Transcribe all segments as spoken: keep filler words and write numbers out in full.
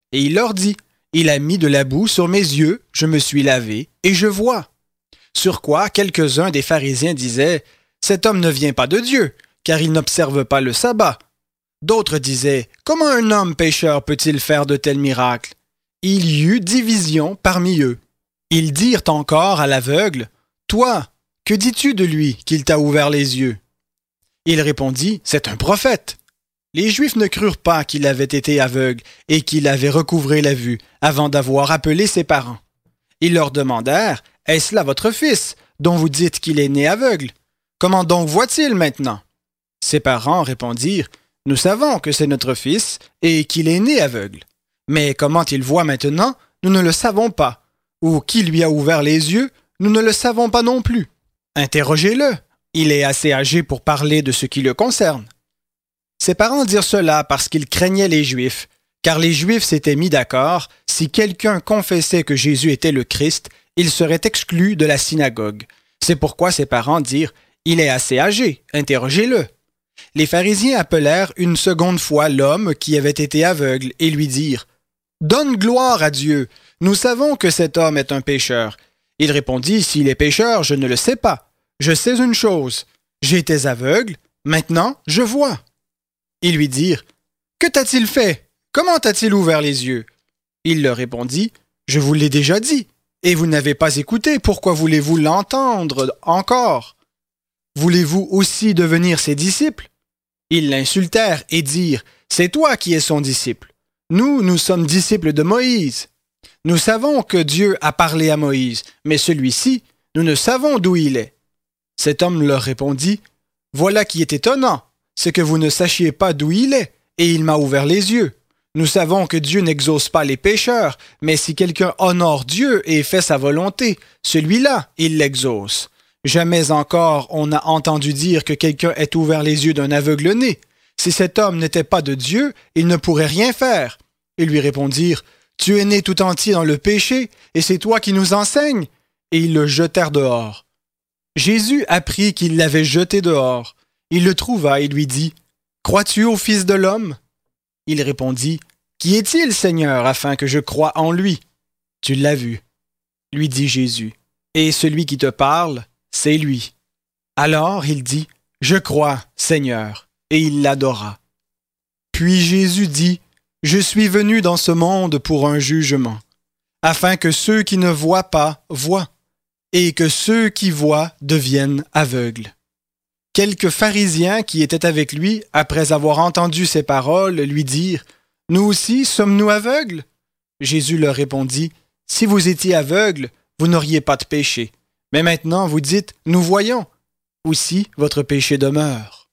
Et il leur dit, « Il a mis de la boue sur mes yeux, je me suis lavé, et je vois. » Sur quoi quelques-uns des pharisiens disaient, « Cet homme ne vient pas de Dieu, car il n'observe pas le sabbat. » D'autres disaient, « Comment un homme pécheur peut-il faire de tels miracles? » Il y eut division parmi eux. Ils dirent encore à l'aveugle, « Toi, que dis-tu de lui qu'il t'a ouvert les yeux? » Il répondit, « C'est un prophète. » Les Juifs ne crurent pas qu'il avait été aveugle et qu'il avait recouvré la vue avant d'avoir appelé ses parents. Ils leur demandèrent, « Est-ce là votre fils, dont vous dites qu'il est né aveugle? Comment donc voit-il maintenant? » Ses parents répondirent, « Nous savons que c'est notre fils et qu'il est né aveugle. Mais comment il voit maintenant, nous ne le savons pas. Ou qui lui a ouvert les yeux, nous ne le savons pas non plus. Interrogez-le, il est assez âgé pour parler de ce qui le concerne. » Ses parents dirent cela parce qu'ils craignaient les Juifs, car les Juifs s'étaient mis d'accord, si quelqu'un confessait que Jésus était le Christ, il serait exclu de la synagogue. C'est pourquoi ses parents dirent, « Il est assez âgé, interrogez-le. » Les pharisiens appelèrent une seconde fois l'homme qui avait été aveugle et lui dirent, « Donne gloire à Dieu, nous savons que cet homme est un pécheur. » Il répondit, « S'il est pécheur, je ne le sais pas. Je sais une chose, j'étais aveugle, maintenant je vois. » Ils lui dirent, « Que t'a-t-il fait? Comment t'a-t-il ouvert les yeux? » Il leur répondit, « Je vous l'ai déjà dit, et vous n'avez pas écouté, pourquoi voulez-vous l'entendre encore? Voulez-vous aussi devenir ses disciples? » Ils l'insultèrent et dirent, « C'est toi qui es son disciple. Nous, nous sommes disciples de Moïse. Nous savons que Dieu a parlé à Moïse, mais celui-ci, nous ne savons d'où il est. » Cet homme leur répondit, « Voilà qui est étonnant. C'est que vous ne sachiez pas d'où il est, et il m'a ouvert les yeux. Nous savons que Dieu n'exauce pas les pécheurs, mais si quelqu'un honore Dieu et fait sa volonté, celui-là, il l'exauce. Jamais encore on n'a entendu dire que quelqu'un ait ouvert les yeux d'un aveugle-né. Si cet homme n'était pas de Dieu, il ne pourrait rien faire. » Ils lui répondirent, « Tu es né tout entier dans le péché, et c'est toi qui nous enseignes. » Et ils le jetèrent dehors. Jésus apprit qu'ils l'avaient jeté dehors. Il le trouva et lui dit, « Crois-tu au Fils de l'homme? » Il répondit, « Qui est-il, Seigneur, afin que je croie en lui? » « Tu l'as vu, » lui dit Jésus, « et celui qui te parle, c'est lui. » Alors il dit, « Je crois, Seigneur, » et il l'adora. Puis Jésus dit, « Je suis venu dans ce monde pour un jugement, afin que ceux qui ne voient pas voient, et que ceux qui voient deviennent aveugles. » Quelques pharisiens qui étaient avec lui, après avoir entendu ces paroles, lui dirent, « Nous aussi sommes-nous aveugles? » Jésus leur répondit, « Si vous étiez aveugles, vous n'auriez pas de péché. Mais maintenant vous dites, « Nous voyons. » Aussi votre péché demeure.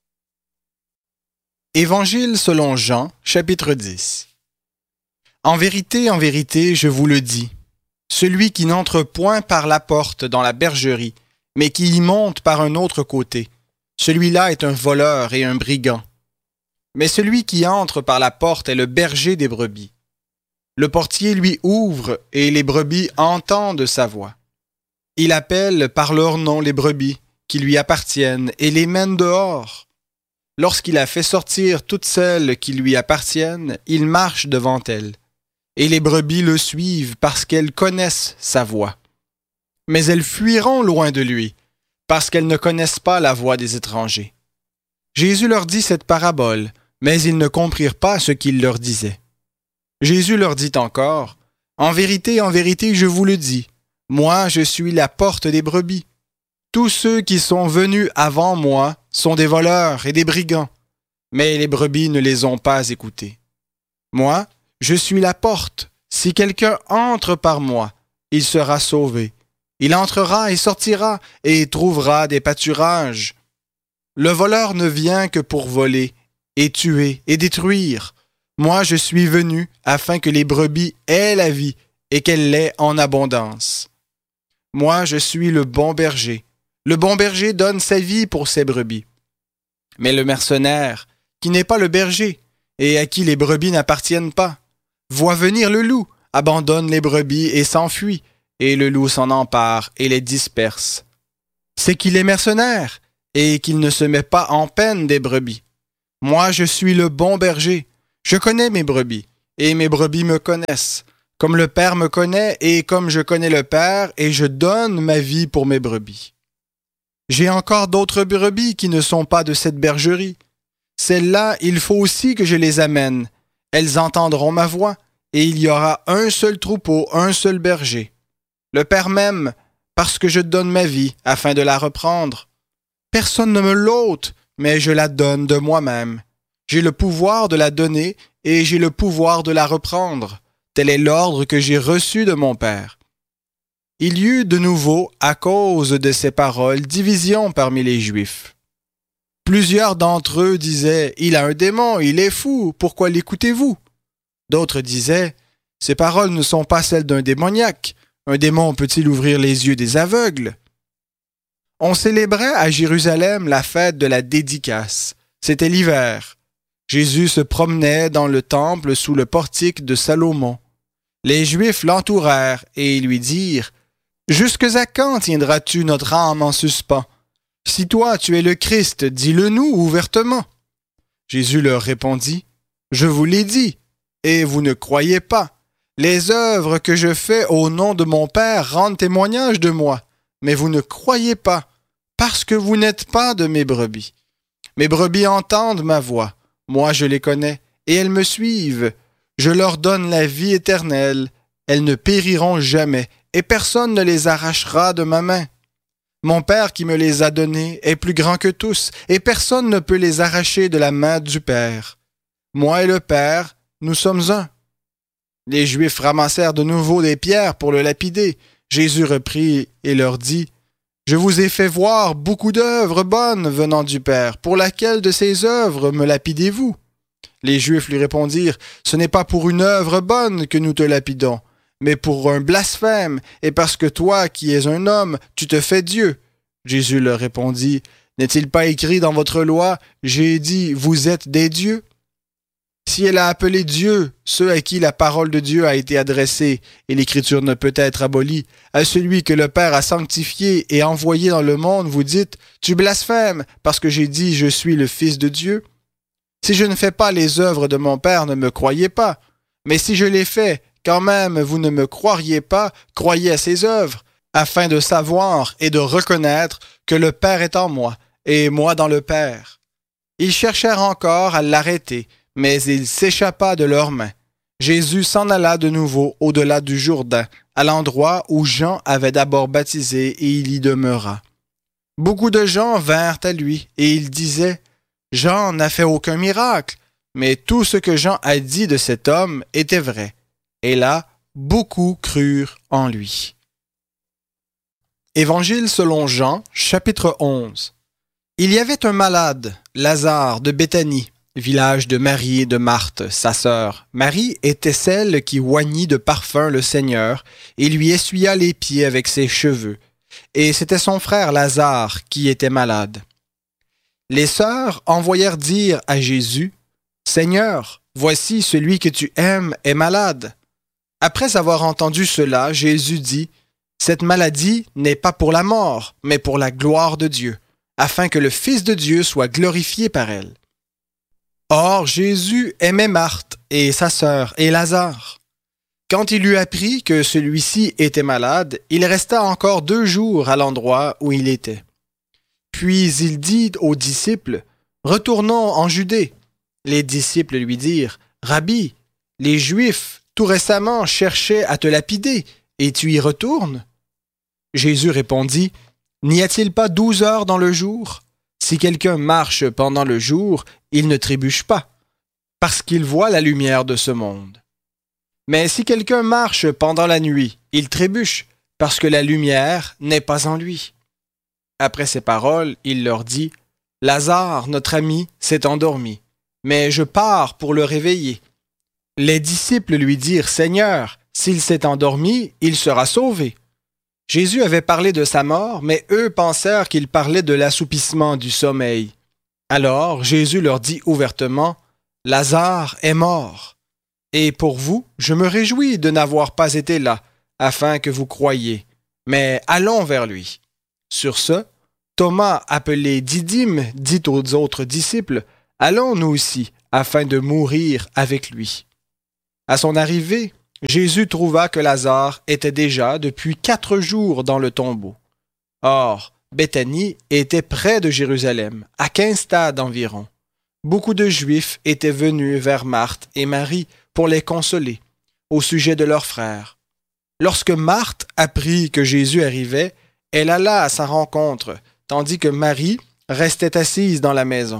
Évangile selon Jean, chapitre dix. En vérité, en vérité, je vous le dis, celui qui n'entre point par la porte dans la bergerie, mais qui y monte par un autre côté, celui-là est un voleur et un brigand. Mais celui qui entre par la porte est le berger des brebis. Le portier lui ouvre et les brebis entendent sa voix. Il appelle par leur nom les brebis qui lui appartiennent et les mène dehors. Lorsqu'il a fait sortir toutes celles qui lui appartiennent, il marche devant elles. Et les brebis le suivent parce qu'elles connaissent sa voix. Mais elles fuiront loin de lui, parce qu'elles ne connaissent pas la voix des étrangers. Jésus leur dit cette parabole, mais ils ne comprirent pas ce qu'il leur disait. Jésus leur dit encore, « En vérité, en vérité, je vous le dis, moi je suis la porte des brebis. Tous ceux qui sont venus avant moi sont des voleurs et des brigands, mais les brebis ne les ont pas écoutés. Moi, je suis la porte. Si quelqu'un entre par moi, il sera sauvé. Il entrera et sortira et trouvera des pâturages. Le voleur ne vient que pour voler, et tuer, et détruire. Moi, je suis venu afin que les brebis aient la vie et qu'elle l'ait en abondance. Moi, je suis le bon berger. Le bon berger donne sa vie pour ses brebis. Mais le mercenaire, qui n'est pas le berger, et à qui les brebis n'appartiennent pas, voit venir le loup, abandonne les brebis et s'enfuit, et le loup s'en empare et les disperse. C'est qu'il est mercenaire, et qu'il ne se met pas en peine des brebis. Moi, je suis le bon berger. Je connais mes brebis, et mes brebis me connaissent, comme le Père me connaît et comme je connais le Père, et je donne ma vie pour mes brebis. J'ai encore d'autres brebis qui ne sont pas de cette bergerie. Celles-là, il faut aussi que je les amène. Elles entendront ma voix, et il y aura un seul troupeau, un seul berger. Le Père m'aime, parce que je donne ma vie, afin de la reprendre. Personne ne me l'ôte, mais je la donne de moi-même. J'ai le pouvoir de la donner, et j'ai le pouvoir de la reprendre. Tel est l'ordre que j'ai reçu de mon Père. Il y eut de nouveau, à cause de ces paroles, division parmi les Juifs. Plusieurs d'entre eux disaient « Il a un démon, il est fou, pourquoi l'écoutez-vous » D'autres disaient « Ces paroles ne sont pas celles d'un démoniaque. Un démon peut-il ouvrir les yeux des aveugles ?» On célébrait à Jérusalem la fête de la dédicace. C'était l'hiver. Jésus se promenait dans le temple sous le portique de Salomon. Les Juifs l'entourèrent et lui dirent « Jusque à quand tiendras-tu notre âme en suspens? Si toi tu es le Christ, dis-le-nous ouvertement. » Jésus leur répondit « Je vous l'ai dit, et vous ne croyez pas. Les œuvres que je fais au nom de mon Père rendent témoignage de moi, mais vous ne croyez pas, parce que vous n'êtes pas de mes brebis. Mes brebis entendent ma voix, moi je les connais, et elles me suivent. Je leur donne la vie éternelle, elles ne périront jamais, et personne ne les arrachera de ma main. Mon Père qui me les a donnés est plus grand que tous, et personne ne peut les arracher de la main du Père. Moi et le Père, nous sommes un. » Les Juifs ramassèrent de nouveau des pierres pour le lapider. Jésus reprit et leur dit « Je vous ai fait voir beaucoup d'œuvres bonnes venant du Père. Pour laquelle de ces œuvres me lapidez-vous » Les Juifs lui répondirent « Ce n'est pas pour une œuvre bonne que nous te lapidons, mais pour un blasphème, et parce que toi, qui es un homme, tu te fais Dieu. » Jésus leur répondit « N'est-il pas écrit dans votre loi, j'ai dit, vous êtes des dieux » Si elle a appelé Dieu ceux à qui la parole de Dieu a été adressée, et l'Écriture ne peut être abolie, à celui que le Père a sanctifié et envoyé dans le monde, vous dites « Tu blasphèmes, parce que j'ai dit, je suis le Fils de Dieu. » Si je ne fais pas les œuvres de mon Père, ne me croyez pas. Mais si je les fais, quand même vous ne me croiriez pas, croyez à ces œuvres, afin de savoir et de reconnaître que le Père est en moi, et moi dans le Père. Ils cherchèrent encore à l'arrêter, mais il s'échappa de leurs mains. Jésus s'en alla de nouveau au-delà du Jourdain, à l'endroit où Jean avait d'abord baptisé, et il y demeura. Beaucoup de gens vinrent à lui, et ils disaient « Jean n'a fait aucun miracle, mais tout ce que Jean a dit de cet homme était vrai. » Et là, beaucoup crurent en lui. Évangile selon Jean, chapitre onze. Il y avait un malade, Lazare de Béthanie, village de Marie et de Marthe, sa sœur. Marie était celle qui oignit de parfum le Seigneur et lui essuya les pieds avec ses cheveux. Et c'était son frère Lazare qui était malade. Les sœurs envoyèrent dire à Jésus, « Seigneur, voici celui que tu aimes est malade. » Après avoir entendu cela, Jésus dit, « Cette maladie n'est pas pour la mort, mais pour la gloire de Dieu, afin que le Fils de Dieu soit glorifié par elle. » Or, Jésus aimait Marthe et sa sœur et Lazare. Quand il eut appris que celui-ci était malade, il resta encore deux jours à l'endroit où il était. Puis il dit aux disciples, « Retournons en Judée. » Les disciples lui dirent, « Rabbi, les Juifs tout récemment cherchaient à te lapider, et tu y retournes? » Jésus répondit, « N'y a-t-il pas douze heures dans le jour? Si quelqu'un marche pendant le jour, il ne trébuche pas, parce qu'il voit la lumière de ce monde. Mais si quelqu'un marche pendant la nuit, il trébuche, parce que la lumière n'est pas en lui. » Après ces paroles, il leur dit, « Lazare, notre ami, s'est endormi, mais je pars pour le réveiller. » Les disciples lui dirent, « Seigneur, s'il s'est endormi, il sera sauvé. » Jésus avait parlé de sa mort, mais eux pensèrent qu'il parlait de l'assoupissement du sommeil. Alors Jésus leur dit ouvertement, « Lazare est mort. Et pour vous, je me réjouis de n'avoir pas été là, afin que vous croyiez. Mais allons vers lui. » Sur ce, Thomas, appelé Didyme, dit aux autres disciples, « Allons nous aussi, afin de mourir avec lui. » À son arrivée, Jésus trouva que Lazare était déjà depuis quatre jours dans le tombeau. Or, Béthanie était près de Jérusalem, à quinze stades environ. Beaucoup de Juifs étaient venus vers Marthe et Marie pour les consoler au sujet de leur frère. Lorsque Marthe apprit que Jésus arrivait, elle alla à sa rencontre, tandis que Marie restait assise dans la maison.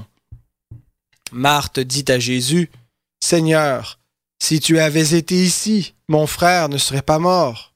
Marthe dit à Jésus, « Seigneur, si tu avais été ici, mon frère ne serait pas mort.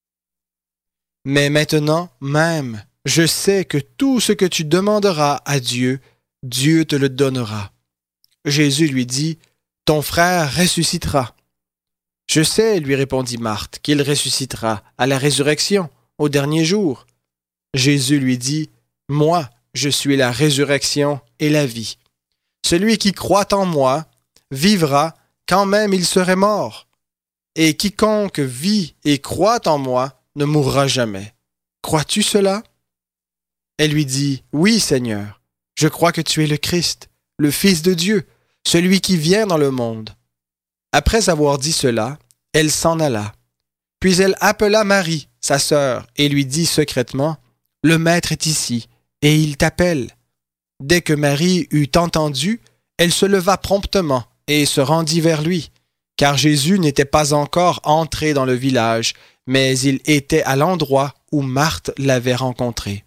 Mais maintenant même, je sais que tout ce que tu demanderas à Dieu, Dieu te le donnera. » Jésus lui dit, « Ton frère ressuscitera. » « Je sais, lui répondit Marthe, qu'il ressuscitera à la résurrection, au dernier jour. » Jésus lui dit, « Moi, je suis la résurrection et la vie. Celui qui croit en moi vivra quand même il serait mort. Et quiconque vit et croit en moi ne mourra jamais. Crois-tu cela? » Elle lui dit, « Oui, Seigneur, je crois que tu es le Christ, le Fils de Dieu, celui qui vient dans le monde. » Après avoir dit cela, elle s'en alla. Puis elle appela Marie, sa sœur, et lui dit secrètement, « Le Maître est ici, et il t'appelle. » Dès que Marie eut entendu, elle se leva promptement et se rendit vers lui, car Jésus n'était pas encore entré dans le village, mais il était à l'endroit où Marthe l'avait rencontré.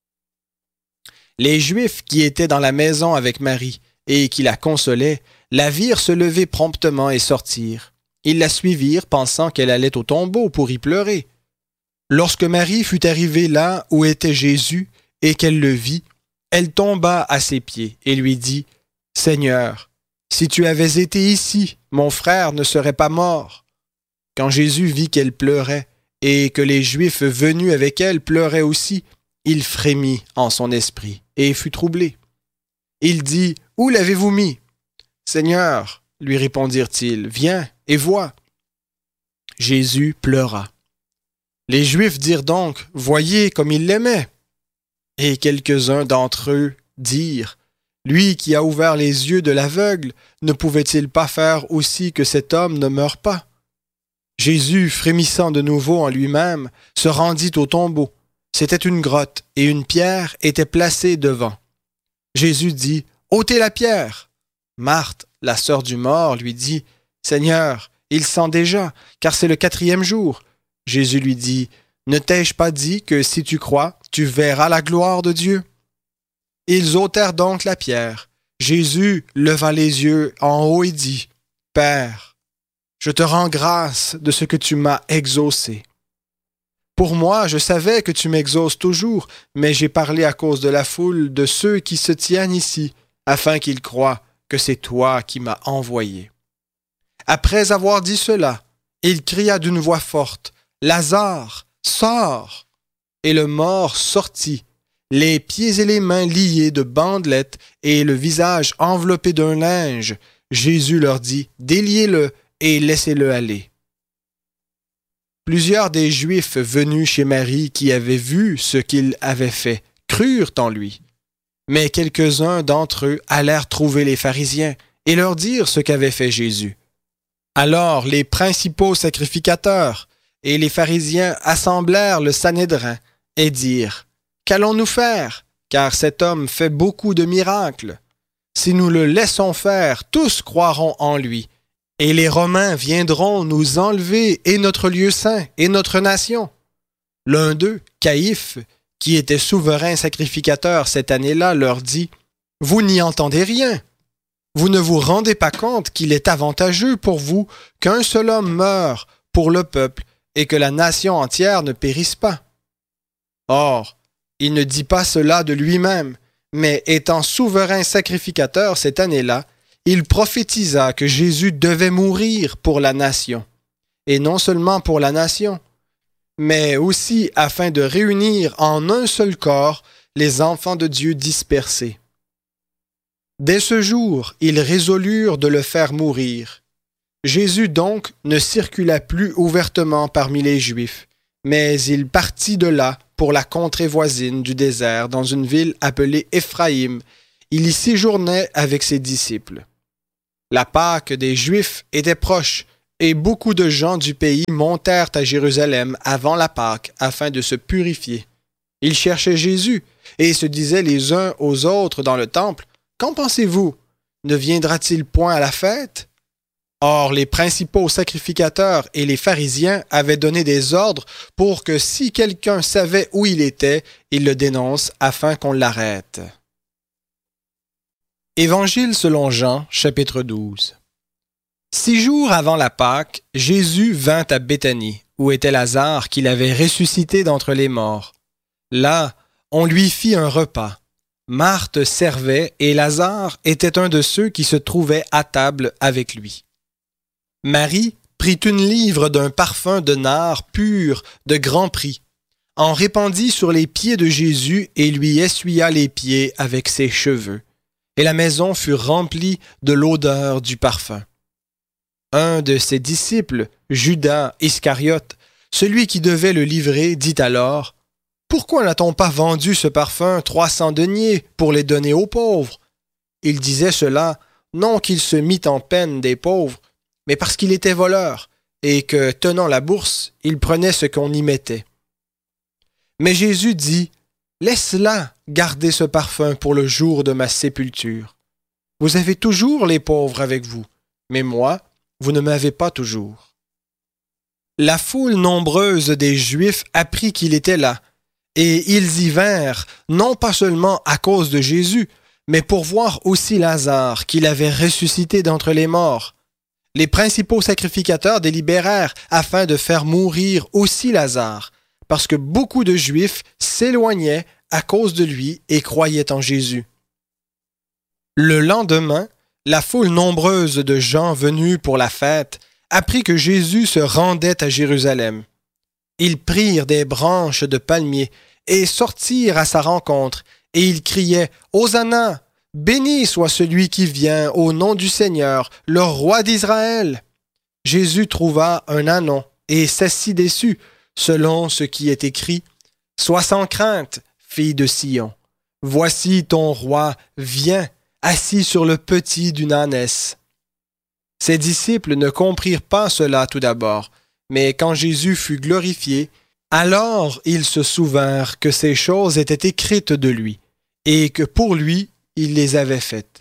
Les Juifs qui étaient dans la maison avec Marie et qui la consolaient, la virent se lever promptement et sortir. Ils la suivirent, pensant qu'elle allait au tombeau pour y pleurer. Lorsque Marie fut arrivée là où était Jésus et qu'elle le vit, elle tomba à ses pieds et lui dit, « Seigneur, si tu avais été ici, mon frère ne serait pas mort. » Quand Jésus vit qu'elle pleurait et que les Juifs venus avec elle pleuraient aussi, il frémit en son esprit et fut troublé. Il dit, « Où l'avez-vous mis? » « Seigneur, lui répondirent-ils, viens et vois. » Jésus pleura. Les Juifs dirent donc, voyez comme il l'aimait. Et quelques-uns d'entre eux dirent, lui qui a ouvert les yeux de l'aveugle, ne pouvait-il pas faire aussi que cet homme ne meure pas? Jésus, frémissant de nouveau en lui-même, se rendit au tombeau. C'était une grotte et une pierre était placée devant. Jésus dit, ôtez la pierre. Marthe, la sœur du mort, lui dit, « Seigneur, il sent déjà, car c'est le quatrième jour. » Jésus lui dit, « Ne t'ai-je pas dit que si tu crois, tu verras la gloire de Dieu? » Ils ôtèrent donc la pierre. Jésus leva les yeux en haut et dit, « Père, je te rends grâce de ce que tu m'as exaucé. Pour moi, je savais que tu m'exauces toujours, mais j'ai parlé à cause de la foule de ceux qui se tiennent ici, afin qu'ils croient que c'est toi qui m'as envoyé. » Après avoir dit cela, il cria d'une voix forte, « Lazare, sors !» Et le mort sortit, les pieds et les mains liés de bandelettes et le visage enveloppé d'un linge. Jésus leur dit, « Déliez-le et laissez-le aller. » Plusieurs des Juifs venus chez Marie qui avaient vu ce qu'il avait fait crurent en lui. Mais quelques-uns d'entre eux allèrent trouver les pharisiens et leur dirent ce qu'avait fait Jésus. Alors les principaux sacrificateurs et les pharisiens assemblèrent le Sanhédrin et dirent, « Qu'allons-nous faire? Car cet homme fait beaucoup de miracles. Si nous le laissons faire, tous croiront en lui. Et les Romains viendront nous enlever et notre lieu saint et notre nation. » L'un d'eux, Caïphe, qui était souverain sacrificateur cette année-là, leur dit, « Vous n'y entendez rien. Vous ne vous rendez pas compte qu'il est avantageux pour vous qu'un seul homme meure pour le peuple et que la nation entière ne périsse pas. » Or, il ne dit pas cela de lui-même, mais étant souverain sacrificateur cette année-là, il prophétisa que Jésus devait mourir pour la nation, et non seulement pour la nation, mais aussi afin de réunir en un seul corps les enfants de Dieu dispersés. Dès ce jour, ils résolurent de le faire mourir. Jésus donc ne circula plus ouvertement parmi les Juifs, mais il partit de là pour la contrée voisine du désert dans une ville appelée Éphraïm. Il y séjournait avec ses disciples. La Pâque des Juifs était proche, Et beaucoup de gens du pays montèrent à Jérusalem avant la Pâque afin de se purifier. Ils cherchaient Jésus et se disaient les uns aux autres dans le temple, « Qu'en pensez-vous? Ne viendra-t-il point à la fête? » Or, les principaux sacrificateurs et les pharisiens avaient donné des ordres pour que si quelqu'un savait où il était, il le dénonce afin qu'on l'arrête. Évangile selon Jean, chapitre douze. Six jours avant la Pâque, Jésus vint à Béthanie, où était Lazare qu'il avait ressuscité d'entre les morts. Là, on lui fit un repas. Marthe servait et Lazare était un de ceux qui se trouvaient à table avec lui. Marie prit une livre d'un parfum de nard pur de grand prix, en répandit sur les pieds de Jésus et lui essuya les pieds avec ses cheveux. Et la maison fut remplie de l'odeur du parfum. Un de ses disciples, Judas Iscariote, celui qui devait le livrer, dit alors, « Pourquoi n'a-t-on pas vendu ce parfum trois cents deniers pour les donner aux pauvres? » Il disait cela, non qu'il se mit en peine des pauvres, mais parce qu'il était voleur, et que, tenant la bourse, il prenait ce qu'on y mettait. Mais Jésus dit, « Laisse-la garder ce parfum pour le jour de ma sépulture. Vous avez toujours les pauvres avec vous, mais moi, vous ne m'avez pas toujours. » La foule nombreuse des Juifs apprit qu'il était là, et ils y vinrent, non pas seulement à cause de Jésus, mais pour voir aussi Lazare, qu'il avait ressuscité d'entre les morts. Les principaux sacrificateurs délibérèrent afin de faire mourir aussi Lazare, parce que beaucoup de Juifs s'éloignaient à cause de lui et croyaient en Jésus. Le lendemain, la foule nombreuse de gens venus pour la fête apprit que Jésus se rendait à Jérusalem. Ils prirent des branches de palmier et sortirent à sa rencontre, et ils criaient « Hosanna! Béni soit celui qui vient au nom du Seigneur, le roi d'Israël! » Jésus trouva un ânon et s'assit dessus, selon ce qui est écrit « Sois sans crainte, fille de Sion. Voici ton roi vient, assis sur le petit d'une ânesse. » Ses disciples ne comprirent pas cela tout d'abord, mais quand Jésus fut glorifié, alors ils se souvinrent que ces choses étaient écrites de lui, et que pour lui, il les avait faites.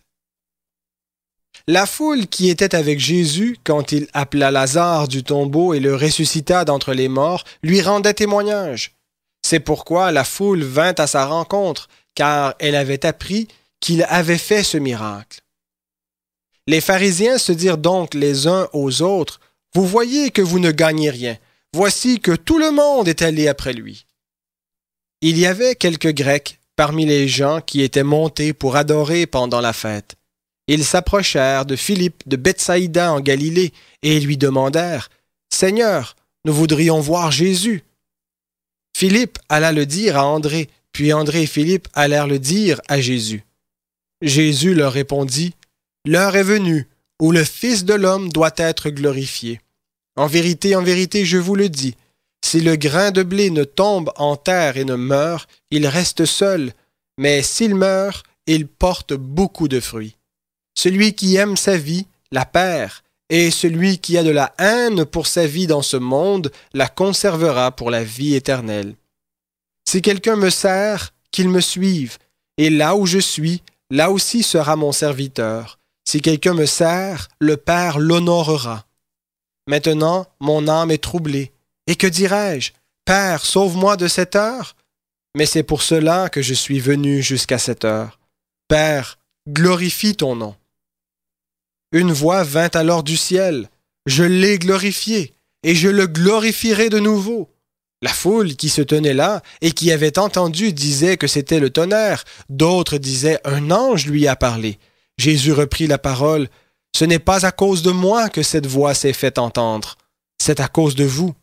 La foule qui était avec Jésus, quand il appela Lazare du tombeau et le ressuscita d'entre les morts, lui rendait témoignage. C'est pourquoi la foule vint à sa rencontre, car elle avait appris qu'il avait fait ce miracle. Les pharisiens se dirent donc les uns aux autres, « Vous voyez que vous ne gagnez rien. Voici que tout le monde est allé après lui. » Il y avait quelques Grecs parmi les gens qui étaient montés pour adorer pendant la fête. Ils s'approchèrent de Philippe de Bethsaïda en Galilée et lui demandèrent, « Seigneur, nous voudrions voir Jésus. » Philippe alla le dire à André, puis André et Philippe allèrent le dire à Jésus. Jésus leur répondit, « L'heure est venue où le Fils de l'homme doit être glorifié. En vérité, en vérité, je vous le dis, si le grain de blé ne tombe en terre et ne meurt, il reste seul, mais s'il meurt, il porte beaucoup de fruits. Celui qui aime sa vie la perd, et celui qui a de la haine pour sa vie dans ce monde la conservera pour la vie éternelle. Si quelqu'un me sert, qu'il me suive, et là où je suis, là aussi sera mon serviteur. Si quelqu'un me sert, le Père l'honorera. Maintenant, mon âme est troublée. Et que dirais-je? Père, sauve-moi de cette heure? Mais c'est pour cela que je suis venu jusqu'à cette heure. Père, glorifie ton nom. Une voix vint alors du ciel. Je l'ai glorifié, et je le glorifierai de nouveau. La foule qui se tenait là et qui avait entendu disait que c'était le tonnerre. D'autres disaient un ange lui a parlé. Jésus reprit la parole. Ce n'est pas à cause de moi que cette voix s'est fait entendre. C'est à cause de vous.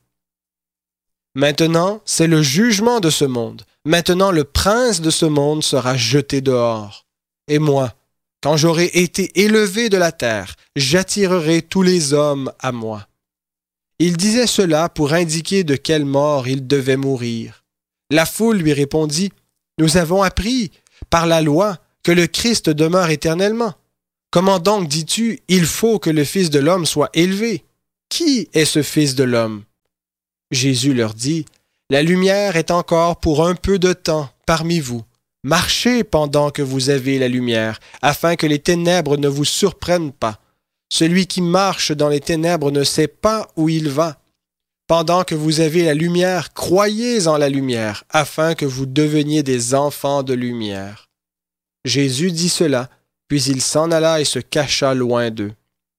Maintenant, c'est le jugement de ce monde. Maintenant, le prince de ce monde sera jeté dehors. Et moi, quand j'aurai été élevé de la terre, j'attirerai tous les hommes à moi. Il disait cela pour indiquer de quelle mort il devait mourir. La foule lui répondit, « Nous avons appris, par la loi, que le Christ demeure éternellement. Comment donc dis-tu, il faut que le Fils de l'homme soit élevé? qui est ce Fils de l'homme? » Jésus leur dit, « La lumière est encore pour un peu de temps parmi vous. Marchez pendant que vous avez la lumière, afin que les ténèbres ne vous surprennent pas. Celui qui marche dans les ténèbres ne sait pas où il va. Pendant que vous avez la lumière, croyez en la lumière, afin que vous deveniez des enfants de lumière. » Jésus dit cela, puis il s'en alla et se cacha loin d'eux.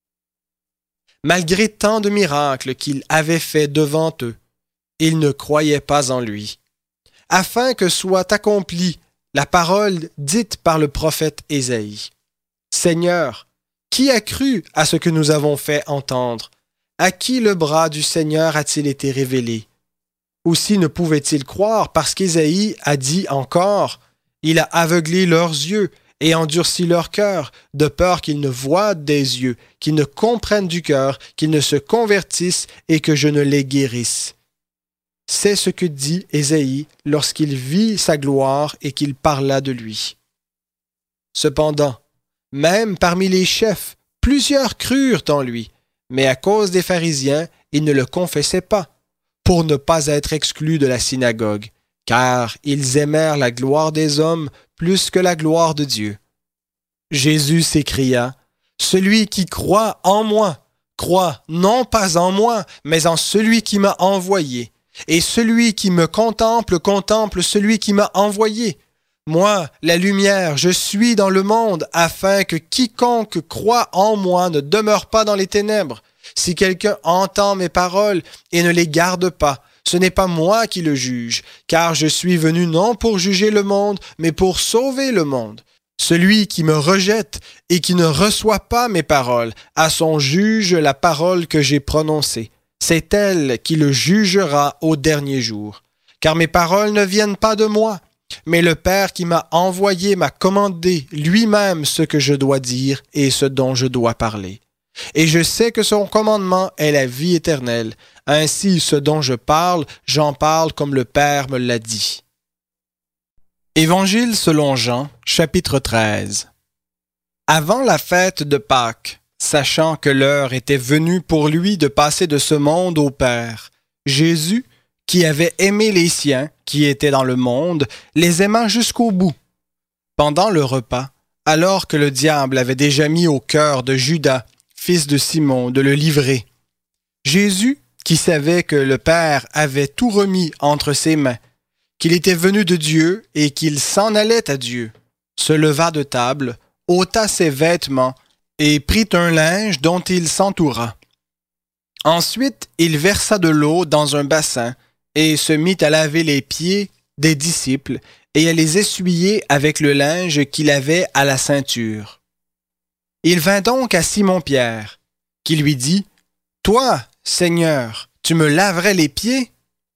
Malgré tant de miracles qu'il avait faits devant eux, ils ne croyaient pas en lui. Afin que soit accomplie la parole dite par le prophète Ésaïe. « Seigneur, qui a cru à ce que nous avons fait entendre? À qui le bras du Seigneur a-t-il été révélé? Aussi ne pouvait-il croire parce qu'Ésaïe a dit encore, « Il a aveuglé leurs yeux et endurci leur cœur, de peur qu'ils ne voient des yeux, qu'ils ne comprennent du cœur, qu'ils ne se convertissent et que je ne les guérisse. » C'est ce que dit Ésaïe lorsqu'il vit sa gloire et qu'il parla de lui. Cependant, même parmi les chefs, plusieurs crurent en lui, mais à cause des pharisiens, ils ne le confessaient pas, pour ne pas être exclus de la synagogue, car ils aimèrent la gloire des hommes plus que la gloire de Dieu. Jésus s'écria, « Celui qui croit en moi, croit non pas en moi, mais en celui qui m'a envoyé. Et celui qui me contemple, contemple celui qui m'a envoyé. Moi, la lumière, je suis dans le monde, afin que quiconque croit en moi ne demeure pas dans les ténèbres. Si quelqu'un entend mes paroles et ne les garde pas, ce n'est pas moi qui le juge, car je suis venu non pour juger le monde, mais pour sauver le monde. Celui qui me rejette et qui ne reçoit pas mes paroles, à son juge la parole que j'ai prononcée. C'est elle qui le jugera au dernier jour. Car mes paroles ne viennent pas de moi, mais le Père qui m'a envoyé m'a commandé lui-même ce que je dois dire et ce dont je dois parler. Et je sais que son commandement est la vie éternelle. Ainsi, ce dont je parle, j'en parle comme le Père me l'a dit. Évangile selon Jean, chapitre treize. Avant la fête de Pâques, sachant que l'heure était venue pour lui de passer de ce monde au Père, Jésus, qui avait aimé les siens, qui étaient dans le monde, les aima jusqu'au bout. Pendant le repas, alors que le diable avait déjà mis au cœur de Judas, fils de Simon, de le livrer, Jésus, qui savait que le Père avait tout remis entre ses mains, qu'il était venu de Dieu et qu'il s'en allait à Dieu, se leva de table, ôta ses vêtements et prit un linge dont il s'entoura. Ensuite, il versa de l'eau dans un bassin et se mit à laver les pieds des disciples et à les essuyer avec le linge qu'il avait à la ceinture. Il vint donc à Simon-Pierre, qui lui dit, « Toi, Seigneur, tu me laverais les pieds? »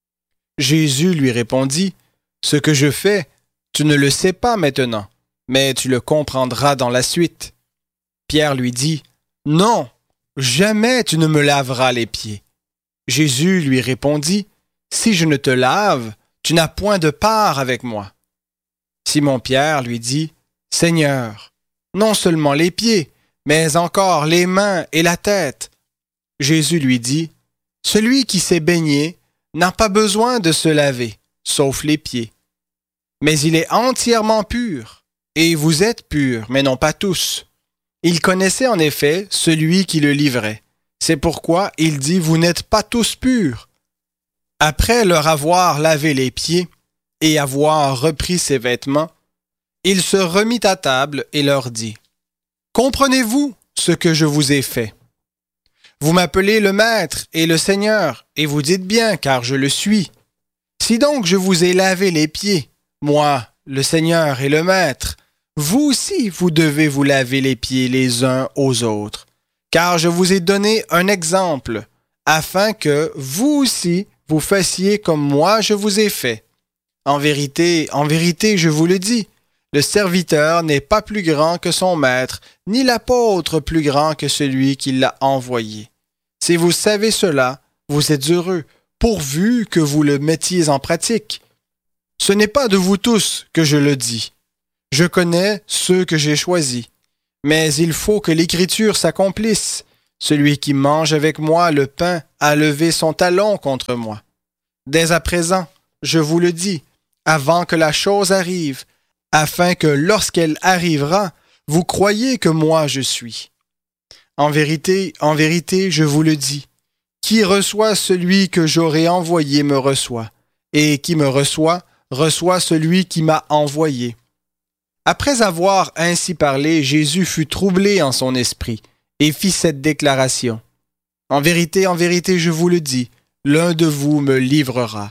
Jésus lui répondit, « Ce que je fais, tu ne le sais pas maintenant, mais tu le comprendras dans la suite. » Pierre lui dit, « Non, jamais tu ne me laveras les pieds. » Jésus lui répondit, « Si je ne te lave, tu n'as point de part avec moi. » Simon-Pierre lui dit, « Seigneur, non seulement les pieds, mais encore les mains et la tête. » Jésus lui dit, « Celui qui s'est baigné n'a pas besoin de se laver, sauf les pieds. Mais il est entièrement pur, et vous êtes purs, mais non pas tous. » Il connaissait en effet celui qui le livrait. C'est pourquoi il dit, « Vous n'êtes pas tous purs. » Après leur avoir lavé les pieds et avoir repris ses vêtements, il se remit à table et leur dit, « Comprenez-vous ce que je vous ai fait? Vous m'appelez le Maître et le Seigneur, et vous dites bien, car je le suis. Si donc je vous ai lavé les pieds, moi, le Seigneur et le Maître, vous aussi vous devez vous laver les pieds les uns aux autres, car je vous ai donné un exemple, afin que vous aussi vous fassiez comme moi je vous ai fait. En vérité, en vérité, je vous le dis, le serviteur n'est pas plus grand que son maître, ni l'apôtre plus grand que celui qui l'a envoyé. Si vous savez cela, vous êtes heureux, pourvu que vous le mettiez en pratique. Ce n'est pas de vous tous que je le dis. Je connais ceux que j'ai choisis, mais il faut que l'Écriture s'accomplisse. Celui qui mange avec moi le pain a levé son talon contre moi. Dès à présent, je vous le dis, avant que la chose arrive, afin que lorsqu'elle arrivera, vous croyiez que moi je suis. En vérité, en vérité, je vous le dis, qui reçoit celui que j'aurai envoyé me reçoit, et qui me reçoit, reçoit celui qui m'a envoyé. Après avoir ainsi parlé, Jésus fut troublé en son esprit, et fit cette déclaration. En vérité, en vérité, je vous le dis, l'un de vous me livrera.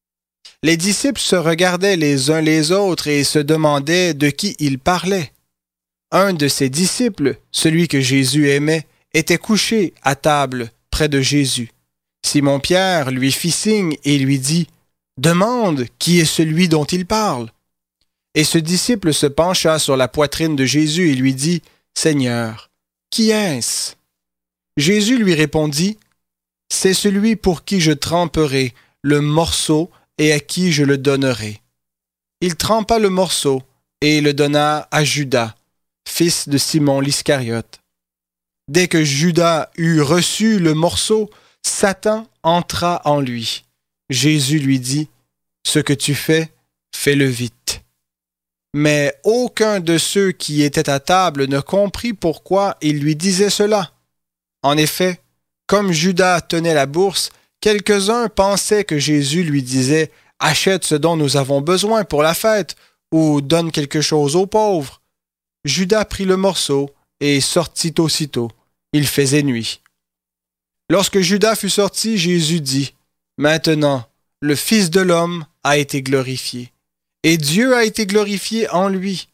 Les disciples se regardaient les uns les autres et se demandaient de qui ils parlaient. Un de ses disciples, celui que Jésus aimait, était couché à table près de Jésus. Simon-Pierre lui fit signe et lui dit « Demande qui est celui dont il parle. » Et ce disciple se pencha sur la poitrine de Jésus et lui dit « Seigneur, qui est-ce » Jésus lui répondit « C'est celui pour qui je tremperai le morceau et à qui je le donnerai. » Il trempa le morceau et le donna à Judas, fils de Simon l'Iscariote. Dès que Judas eut reçu le morceau, Satan entra en lui. Jésus lui dit « Ce que tu fais, fais-le vite. » Mais aucun de ceux qui étaient à table ne comprit pourquoi il lui disait cela. En effet, comme Judas tenait la bourse, quelques-uns pensaient que Jésus lui disait « Achète ce dont nous avons besoin pour la fête » ou « Donne quelque chose aux pauvres ». Judas prit le morceau et sortit aussitôt. Il faisait nuit. Lorsque Judas fut sorti, Jésus dit « Maintenant, le Fils de l'homme a été glorifié, et Dieu a été glorifié en lui.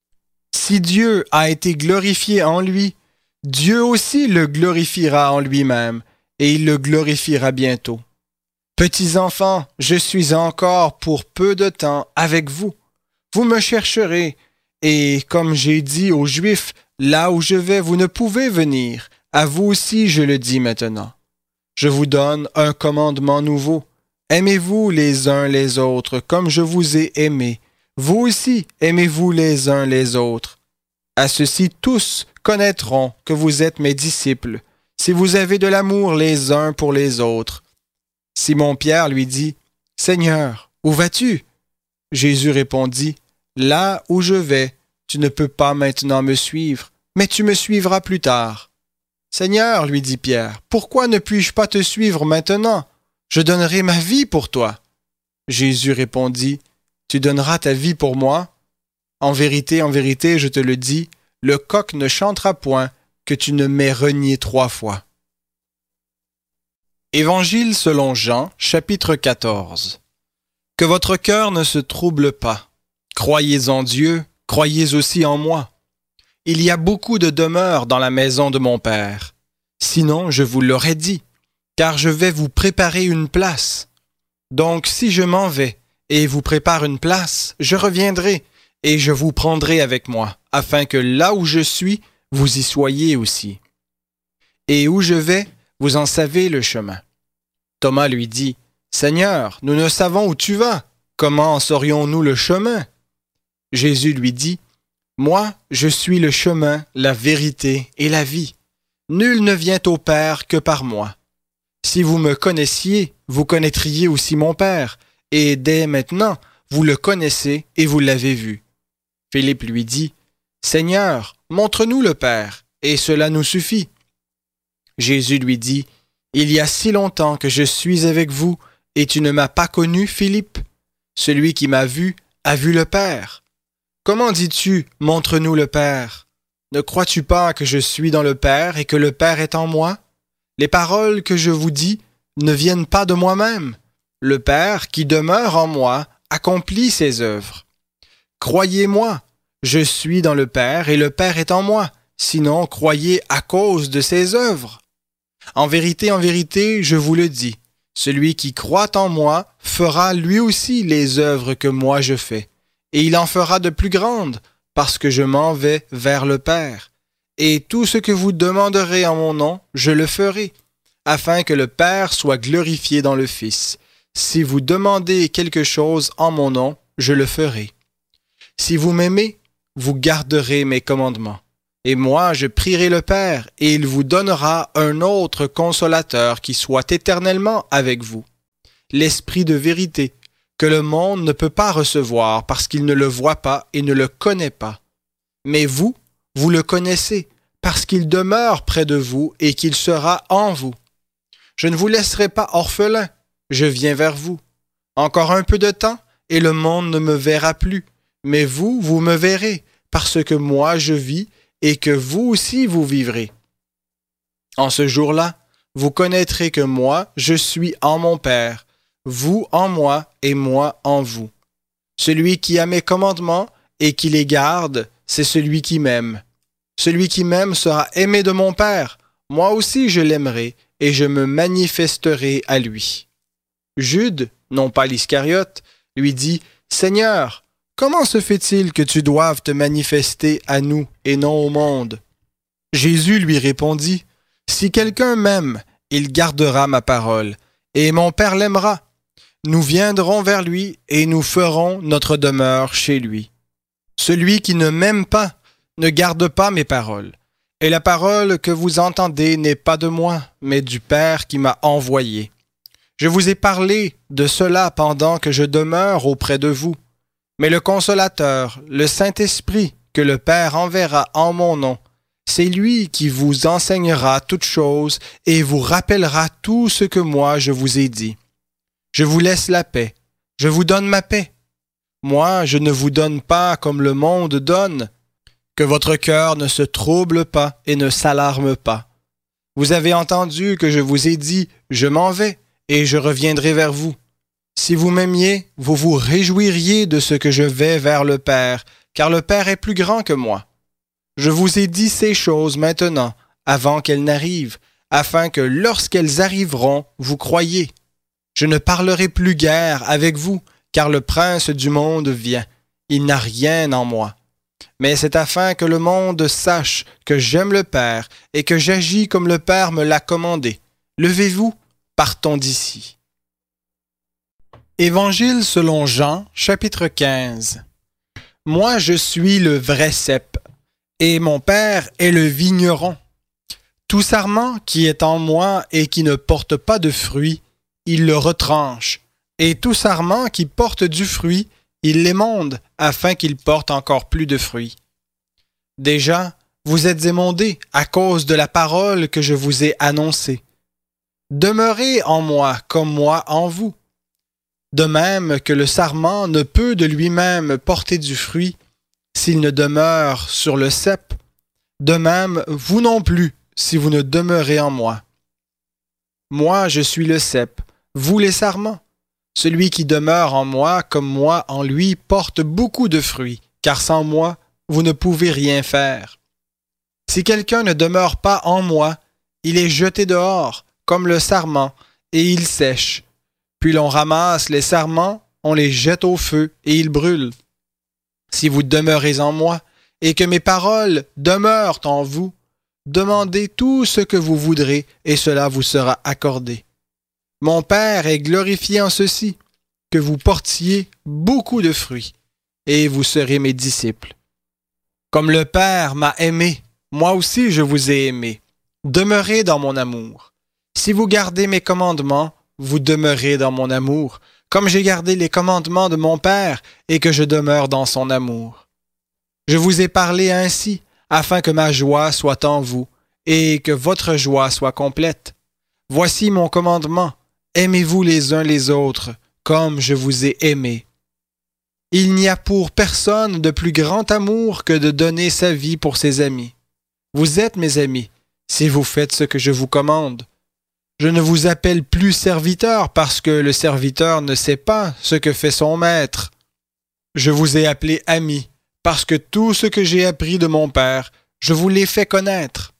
Si Dieu a été glorifié en lui, Dieu aussi le glorifiera en lui-même, et il le glorifiera bientôt. Petits enfants, je suis encore pour peu de temps avec vous. Vous me chercherez, et comme j'ai dit aux Juifs, là où je vais, vous ne pouvez venir. À vous aussi, je le dis maintenant. Je vous donne un commandement nouveau. Aimez-vous les uns les autres comme je vous ai aimés. Vous aussi, aimez-vous les uns les autres. À ceci, tous connaîtront que vous êtes mes disciples, si vous avez de l'amour les uns pour les autres. Simon-Pierre lui dit, « Seigneur, où vas-tu? » Jésus répondit, « Là où je vais, tu ne peux pas maintenant me suivre, mais tu me suivras plus tard. » « Seigneur, lui dit Pierre, pourquoi ne puis-je pas te suivre maintenant? Je donnerai ma vie pour toi. » Jésus répondit, « Tu donneras ta vie pour moi? En vérité, en vérité, je te le dis, le coq ne chantera point que tu ne m'aies renié trois fois. » Évangile selon Jean, chapitre quatorze. Que votre cœur ne se trouble pas. Croyez en Dieu, croyez aussi en moi. Il y a beaucoup de demeures dans la maison de mon Père. Sinon, je vous l'aurais dit, car je vais vous préparer une place. Donc, si je m'en vais et vous prépare une place, je reviendrai et je vous prendrai avec moi, afin que là où je suis, vous y soyez aussi. Et où je vais, vous en savez le chemin. Thomas lui dit, « Seigneur, nous ne savons où tu vas. Comment en saurions-nous le chemin? » Jésus lui dit, « Moi, je suis le chemin, la vérité et la vie. Nul ne vient au Père que par moi. Si vous me connaissiez, vous connaîtriez aussi mon Père, et dès maintenant, vous le connaissez et vous l'avez vu. » Philippe lui dit, « Seigneur, montre-nous le Père, et cela nous suffit. » Jésus lui dit, « Il y a si longtemps que je suis avec vous, et tu ne m'as pas connu, Philippe? Celui qui m'a vu a vu le Père. Comment dis-tu, montre-nous le Père? Ne crois-tu pas que je suis dans le Père et que le Père est en moi? Les paroles que je vous dis ne viennent pas de moi-même. Le Père qui demeure en moi accomplit ses œuvres. Croyez-moi, je suis dans le Père et le Père est en moi. Sinon, croyez à cause de ses œuvres. En vérité, en vérité, je vous le dis, celui qui croit en moi fera lui aussi les œuvres que moi je fais. Et il en fera de plus grandes, parce que je m'en vais vers le Père. Et tout ce que vous demanderez en mon nom, je le ferai, afin que le Père soit glorifié dans le Fils. Si vous demandez quelque chose en mon nom, je le ferai. Si vous m'aimez, vous garderez mes commandements. Et moi, je prierai le Père, et il vous donnera un autre consolateur qui soit éternellement avec vous. L'Esprit de vérité, que le monde ne peut pas recevoir parce qu'il ne le voit pas et ne le connaît pas. Mais vous, vous le connaissez, parce qu'il demeure près de vous et qu'il sera en vous. Je ne vous laisserai pas orphelin, je viens vers vous. Encore un peu de temps, et le monde ne me verra plus, mais vous, vous me verrez, parce que moi je vis, et que vous aussi vous vivrez. En ce jour-là, vous connaîtrez que moi, je suis en mon Père, vous en moi et moi en vous. Celui qui a mes commandements et qui les garde, c'est celui qui m'aime. Celui qui m'aime sera aimé de mon Père, moi aussi je l'aimerai, et je me manifesterai à lui. Jude, non pas l'Iscariote, lui dit, « Seigneur, comment se fait-il que tu doives te manifester à nous et non au monde? » Jésus lui répondit, « Si quelqu'un m'aime, il gardera ma parole, et mon Père l'aimera. Nous viendrons vers lui et nous ferons notre demeure chez lui. Celui qui ne m'aime pas ne garde pas mes paroles, et la parole que vous entendez n'est pas de moi, mais du Père qui m'a envoyé. Je vous ai parlé de cela pendant que je demeure auprès de vous. Mais le Consolateur, le Saint-Esprit, que le Père enverra en mon nom, c'est lui qui vous enseignera toutes choses et vous rappellera tout ce que moi je vous ai dit. Je vous laisse la paix, je vous donne ma paix. Moi, je ne vous donne pas comme le monde donne. Que votre cœur ne se trouble pas et ne s'alarme pas. Vous avez entendu que je vous ai dit, je m'en vais et je reviendrai vers vous. Si vous m'aimiez, vous vous réjouiriez de ce que je vais vers le Père, car le Père est plus grand que moi. Je vous ai dit ces choses maintenant, avant qu'elles n'arrivent, afin que lorsqu'elles arriveront, vous croyiez. Je ne parlerai plus guère avec vous, car le prince du monde vient. Il n'a rien en moi. Mais c'est afin que le monde sache que j'aime le Père et que j'agis comme le Père me l'a commandé. Levez-vous, partons d'ici. Évangile selon Jean, chapitre quinze. Moi, je suis le vrai cep, et mon Père est le vigneron. Tout sarment qui est en moi et qui ne porte pas de fruit, il le retranche, et tout sarment qui porte du fruit, il l'émonde, afin qu'il porte encore plus de fruits. Déjà, vous êtes émondés à cause de la parole que je vous ai annoncée. Demeurez en moi comme moi en vous. De même que le sarment ne peut de lui-même porter du fruit s'il ne demeure sur le cep, de même vous non plus si vous ne demeurez en moi. Moi, je suis le cep, vous les sarments. Celui qui demeure en moi comme moi en lui porte beaucoup de fruits, car sans moi, vous ne pouvez rien faire. Si quelqu'un ne demeure pas en moi, il est jeté dehors, comme le sarment, et il sèche. Puis l'on ramasse les sarments, on les jette au feu, et ils brûlent. Si vous demeurez en moi, et que mes paroles demeurent en vous, demandez tout ce que vous voudrez, et cela vous sera accordé. Mon Père est glorifié en ceci, que vous portiez beaucoup de fruits, et vous serez mes disciples. Comme le Père m'a aimé, moi aussi je vous ai aimé. Demeurez dans mon amour. Si vous gardez mes commandements, vous demeurez dans mon amour, comme j'ai gardé les commandements de mon Père et que je demeure dans son amour. Je vous ai parlé ainsi, afin que ma joie soit en vous et que votre joie soit complète. Voici mon commandement. Aimez-vous les uns les autres, comme je vous ai aimés. Il n'y a pour personne de plus grand amour que de donner sa vie pour ses amis. Vous êtes mes amis, si vous faites ce que je vous commande. Je ne vous appelle plus serviteur parce que le serviteur ne sait pas ce que fait son maître. Je vous ai appelé ami parce que tout ce que j'ai appris de mon Père, je vous l'ai fait connaître.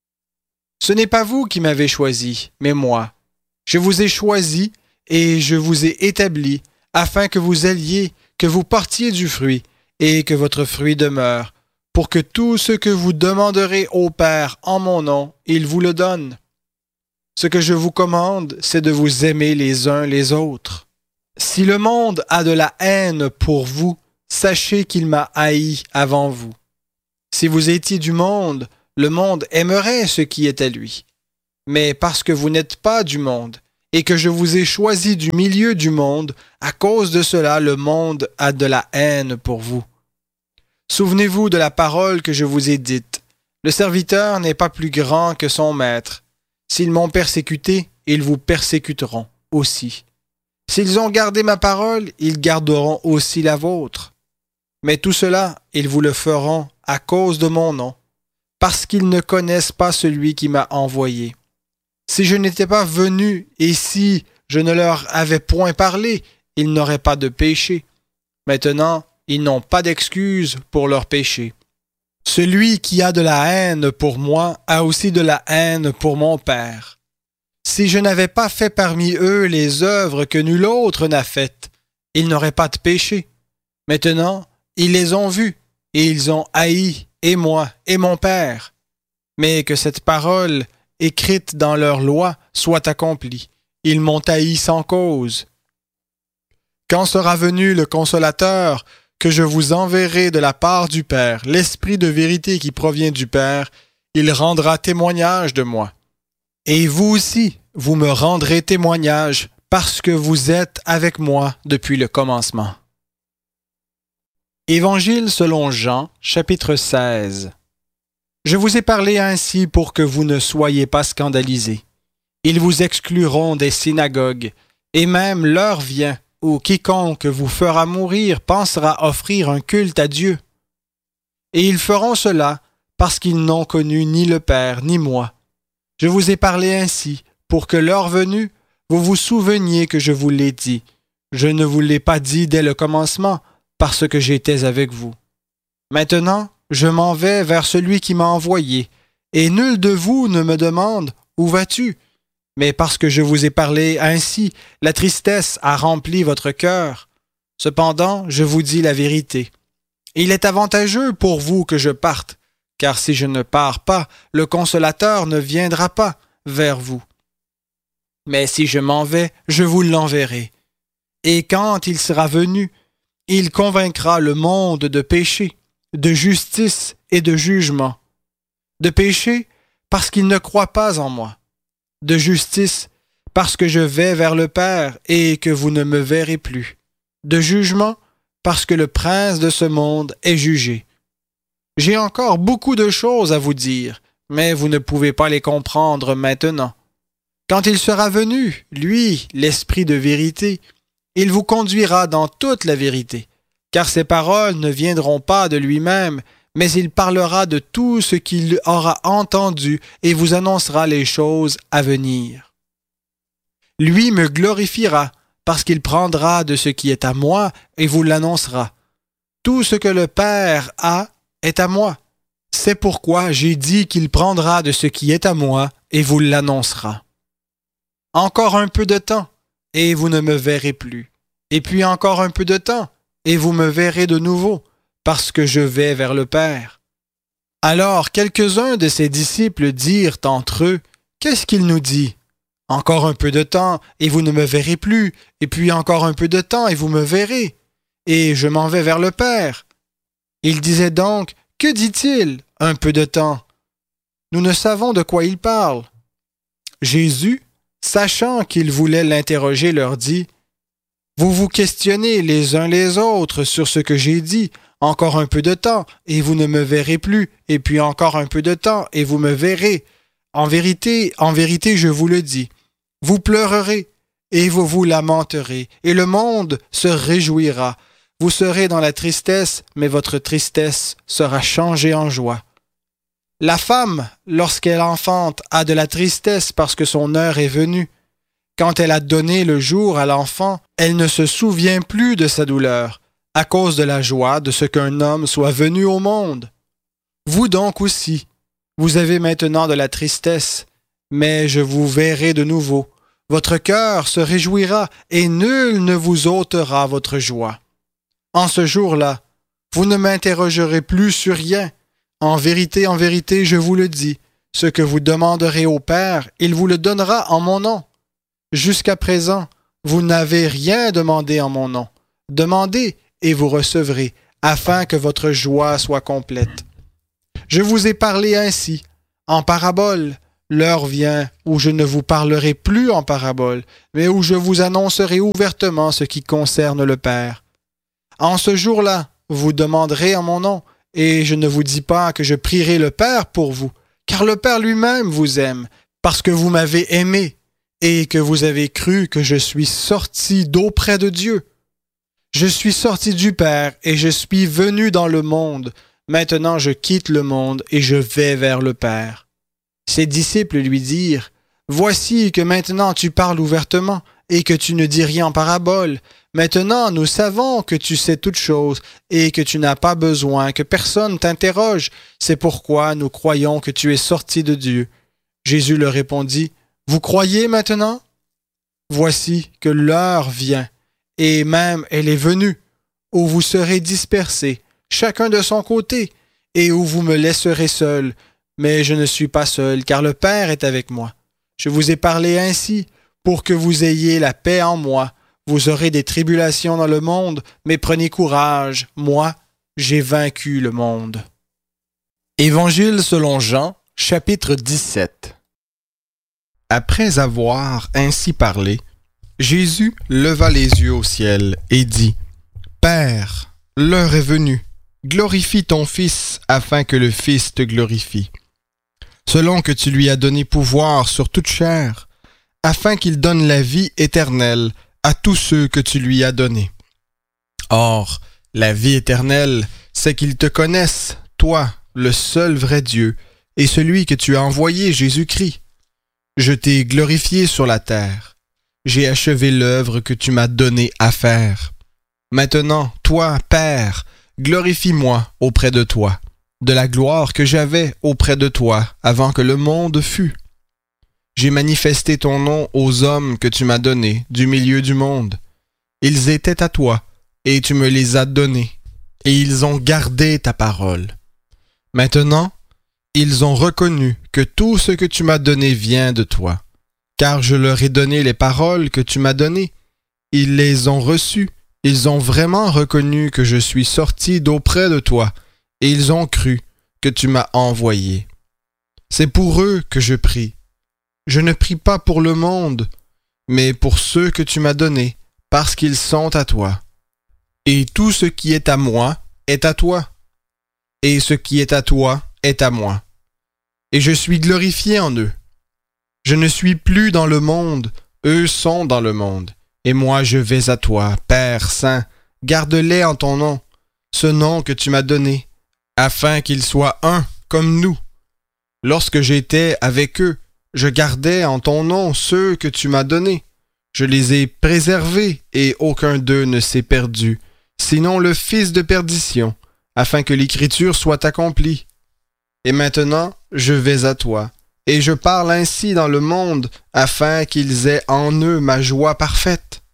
Ce n'est pas vous qui m'avez choisi, mais moi. Je vous ai choisi et je vous ai établi afin que vous alliez, que vous portiez du fruit et que votre fruit demeure, pour que tout ce que vous demanderez au Père en mon nom, il vous le donne. Ce que je vous commande, c'est de vous aimer les uns les autres. Si le monde a de la haine pour vous, sachez qu'il m'a haï avant vous. Si vous étiez du monde, le monde aimerait ce qui est à lui. Mais parce que vous n'êtes pas du monde, et que je vous ai choisi du milieu du monde, à cause de cela, le monde a de la haine pour vous. Souvenez-vous de la parole que je vous ai dite. Le serviteur n'est pas plus grand que son maître. S'ils m'ont persécuté, ils vous persécuteront aussi. S'ils ont gardé ma parole, ils garderont aussi la vôtre. Mais tout cela, ils vous le feront à cause de mon nom, parce qu'ils ne connaissent pas celui qui m'a envoyé. Si je n'étais pas venu et si je ne leur avais point parlé, ils n'auraient pas de péché. Maintenant, ils n'ont pas d'excuse pour leur péché. Celui qui a de la haine pour moi a aussi de la haine pour mon Père. Si je n'avais pas fait parmi eux les œuvres que nul autre n'a faites, ils n'auraient pas de péché. Maintenant, ils les ont vus, et ils ont haï, et moi, et mon Père. Mais que cette parole, écrite dans leur loi, soit accomplie. Ils m'ont haï sans cause. Quand sera venu le Consolateur, que je vous enverrai de la part du Père, l'Esprit de vérité qui provient du Père, il rendra témoignage de moi. Et vous aussi, vous me rendrez témoignage, parce que vous êtes avec moi depuis le commencement. Évangile selon Jean, chapitre seize. Je vous ai parlé ainsi pour que vous ne soyez pas scandalisés. Ils vous excluront des synagogues, et même l'heure vient où quiconque vous fera mourir pensera offrir un culte à Dieu. Et ils feront cela parce qu'ils n'ont connu ni le Père ni moi. Je vous ai parlé ainsi pour que l'heure venue, vous vous souveniez que je vous l'ai dit. Je ne vous l'ai pas dit dès le commencement parce que j'étais avec vous. Maintenant, je m'en vais vers celui qui m'a envoyé, et nul de vous ne me demande « Où vas-tu » Mais parce que je vous ai parlé ainsi, la tristesse a rempli votre cœur. Cependant, je vous dis la vérité. Il est avantageux pour vous que je parte, car si je ne pars pas, le Consolateur ne viendra pas vers vous. Mais si je m'en vais, je vous l'enverrai. Et quand il sera venu, il convaincra le monde de péché, de justice et de jugement. De péché, parce qu'il ne croit pas en moi. De justice, parce que je vais vers le Père et que vous ne me verrez plus. De jugement, parce que le prince de ce monde est jugé. J'ai encore beaucoup de choses à vous dire, mais vous ne pouvez pas les comprendre maintenant. Quand il sera venu, lui, l'Esprit de vérité, il vous conduira dans toute la vérité, car ses paroles ne viendront pas de lui-même, mais il parlera de tout ce qu'il aura entendu et vous annoncera les choses à venir. Lui me glorifiera, parce qu'il prendra de ce qui est à moi et vous l'annoncera. Tout ce que le Père a est à moi. C'est pourquoi j'ai dit qu'il prendra de ce qui est à moi et vous l'annoncera. Encore un peu de temps, et vous ne me verrez plus. Et puis encore un peu de temps, et vous me verrez de nouveau, parce que je vais vers le Père. Alors quelques-uns de ses disciples dirent entre eux, « Qu'est-ce qu'il nous dit? Encore un peu de temps, et vous ne me verrez plus, et puis encore un peu de temps, et vous me verrez, et je m'en vais vers le Père. » Il disait donc, « Que dit-il, un peu de temps? » Nous ne savons de quoi il parle. Jésus, sachant qu'il voulait l'interroger, leur dit, « Vous vous questionnez les uns les autres sur ce que j'ai dit, encore un peu de temps, et vous ne me verrez plus, et puis encore un peu de temps, et vous me verrez. En vérité, en vérité, je vous le dis, vous pleurerez, et vous vous lamenterez, et le monde se réjouira. Vous serez dans la tristesse, mais votre tristesse sera changée en joie. La femme, lorsqu'elle enfante, a de la tristesse parce que son heure est venue. Quand elle a donné le jour à l'enfant, elle ne se souvient plus de sa douleur, à cause de la joie de ce qu'un homme soit venu au monde. Vous donc aussi, vous avez maintenant de la tristesse, mais je vous verrai de nouveau. Votre cœur se réjouira et nul ne vous ôtera votre joie. En ce jour-là, vous ne m'interrogerez plus sur rien. En vérité, en vérité, je vous le dis, ce que vous demanderez au Père, il vous le donnera en mon nom. Jusqu'à présent, vous n'avez rien demandé en mon nom. Demandez et vous recevrez, afin que votre joie soit complète. Je vous ai parlé ainsi, en parabole. L'heure vient où je ne vous parlerai plus en parabole, mais où je vous annoncerai ouvertement ce qui concerne le Père. En ce jour-là, vous demanderez en mon nom, et je ne vous dis pas que je prierai le Père pour vous, car le Père lui-même vous aime, parce que vous m'avez aimé, et que vous avez cru que je suis sorti d'auprès de Dieu. Je suis sorti du Père, et je suis venu dans le monde. Maintenant je quitte le monde, et je vais vers le Père. Ses disciples lui dirent, « Voici que maintenant tu parles ouvertement, et que tu ne dis rien en parabole. Maintenant nous savons que tu sais toutes choses, et que tu n'as pas besoin que personne t'interroge. C'est pourquoi nous croyons que tu es sorti de Dieu. » Jésus leur répondit, « Vous croyez maintenant? Voici que l'heure vient, et même elle est venue, où vous serez dispersés, chacun de son côté, et où vous me laisserez seul. Mais je ne suis pas seul, car le Père est avec moi. Je vous ai parlé ainsi, pour que vous ayez la paix en moi. Vous aurez des tribulations dans le monde, mais prenez courage, moi, j'ai vaincu le monde. » Évangile selon Jean, chapitre dix-sept. Après avoir ainsi parlé, Jésus leva les yeux au ciel et dit, « Père, l'heure est venue, glorifie ton Fils, afin que le Fils te glorifie. Selon que tu lui as donné pouvoir sur toute chair, afin qu'il donne la vie éternelle à tous ceux que tu lui as donnés. Or, la vie éternelle, c'est qu'ils te connaissent, toi, le seul vrai Dieu, et celui que tu as envoyé, Jésus-Christ. Je t'ai glorifié sur la terre. J'ai achevé l'œuvre que tu m'as donnée à faire. Maintenant, toi, Père, glorifie-moi auprès de toi, de la gloire que j'avais auprès de toi avant que le monde fût. J'ai manifesté ton nom aux hommes que tu m'as donnés du milieu du monde. Ils étaient à toi, et tu me les as donnés, et ils ont gardé ta parole. Maintenant, ils ont reconnu que tout ce que tu m'as donné vient de toi, car je leur ai donné les paroles que tu m'as données. Ils les ont reçues, ils ont vraiment reconnu que je suis sorti d'auprès de toi, et ils ont cru que tu m'as envoyé. C'est pour eux que je prie. Je ne prie pas pour le monde, mais pour ceux que tu m'as donnés, parce qu'ils sont à toi. Et tout ce qui est à moi est à toi, et ce qui est à toi est à moi. Et je suis glorifié en eux. Je ne suis plus dans le monde, eux sont dans le monde, et moi je vais à toi, Père Saint, garde-les en ton nom, ce nom que tu m'as donné, afin qu'ils soient un comme nous. Lorsque j'étais avec eux, je gardais en ton nom ceux que tu m'as donnés. Je les ai préservés, et aucun d'eux ne s'est perdu, sinon le fils de perdition, afin que l'écriture soit accomplie. Et maintenant, je vais à toi, et je parle ainsi dans le monde, afin qu'ils aient en eux ma joie parfaite.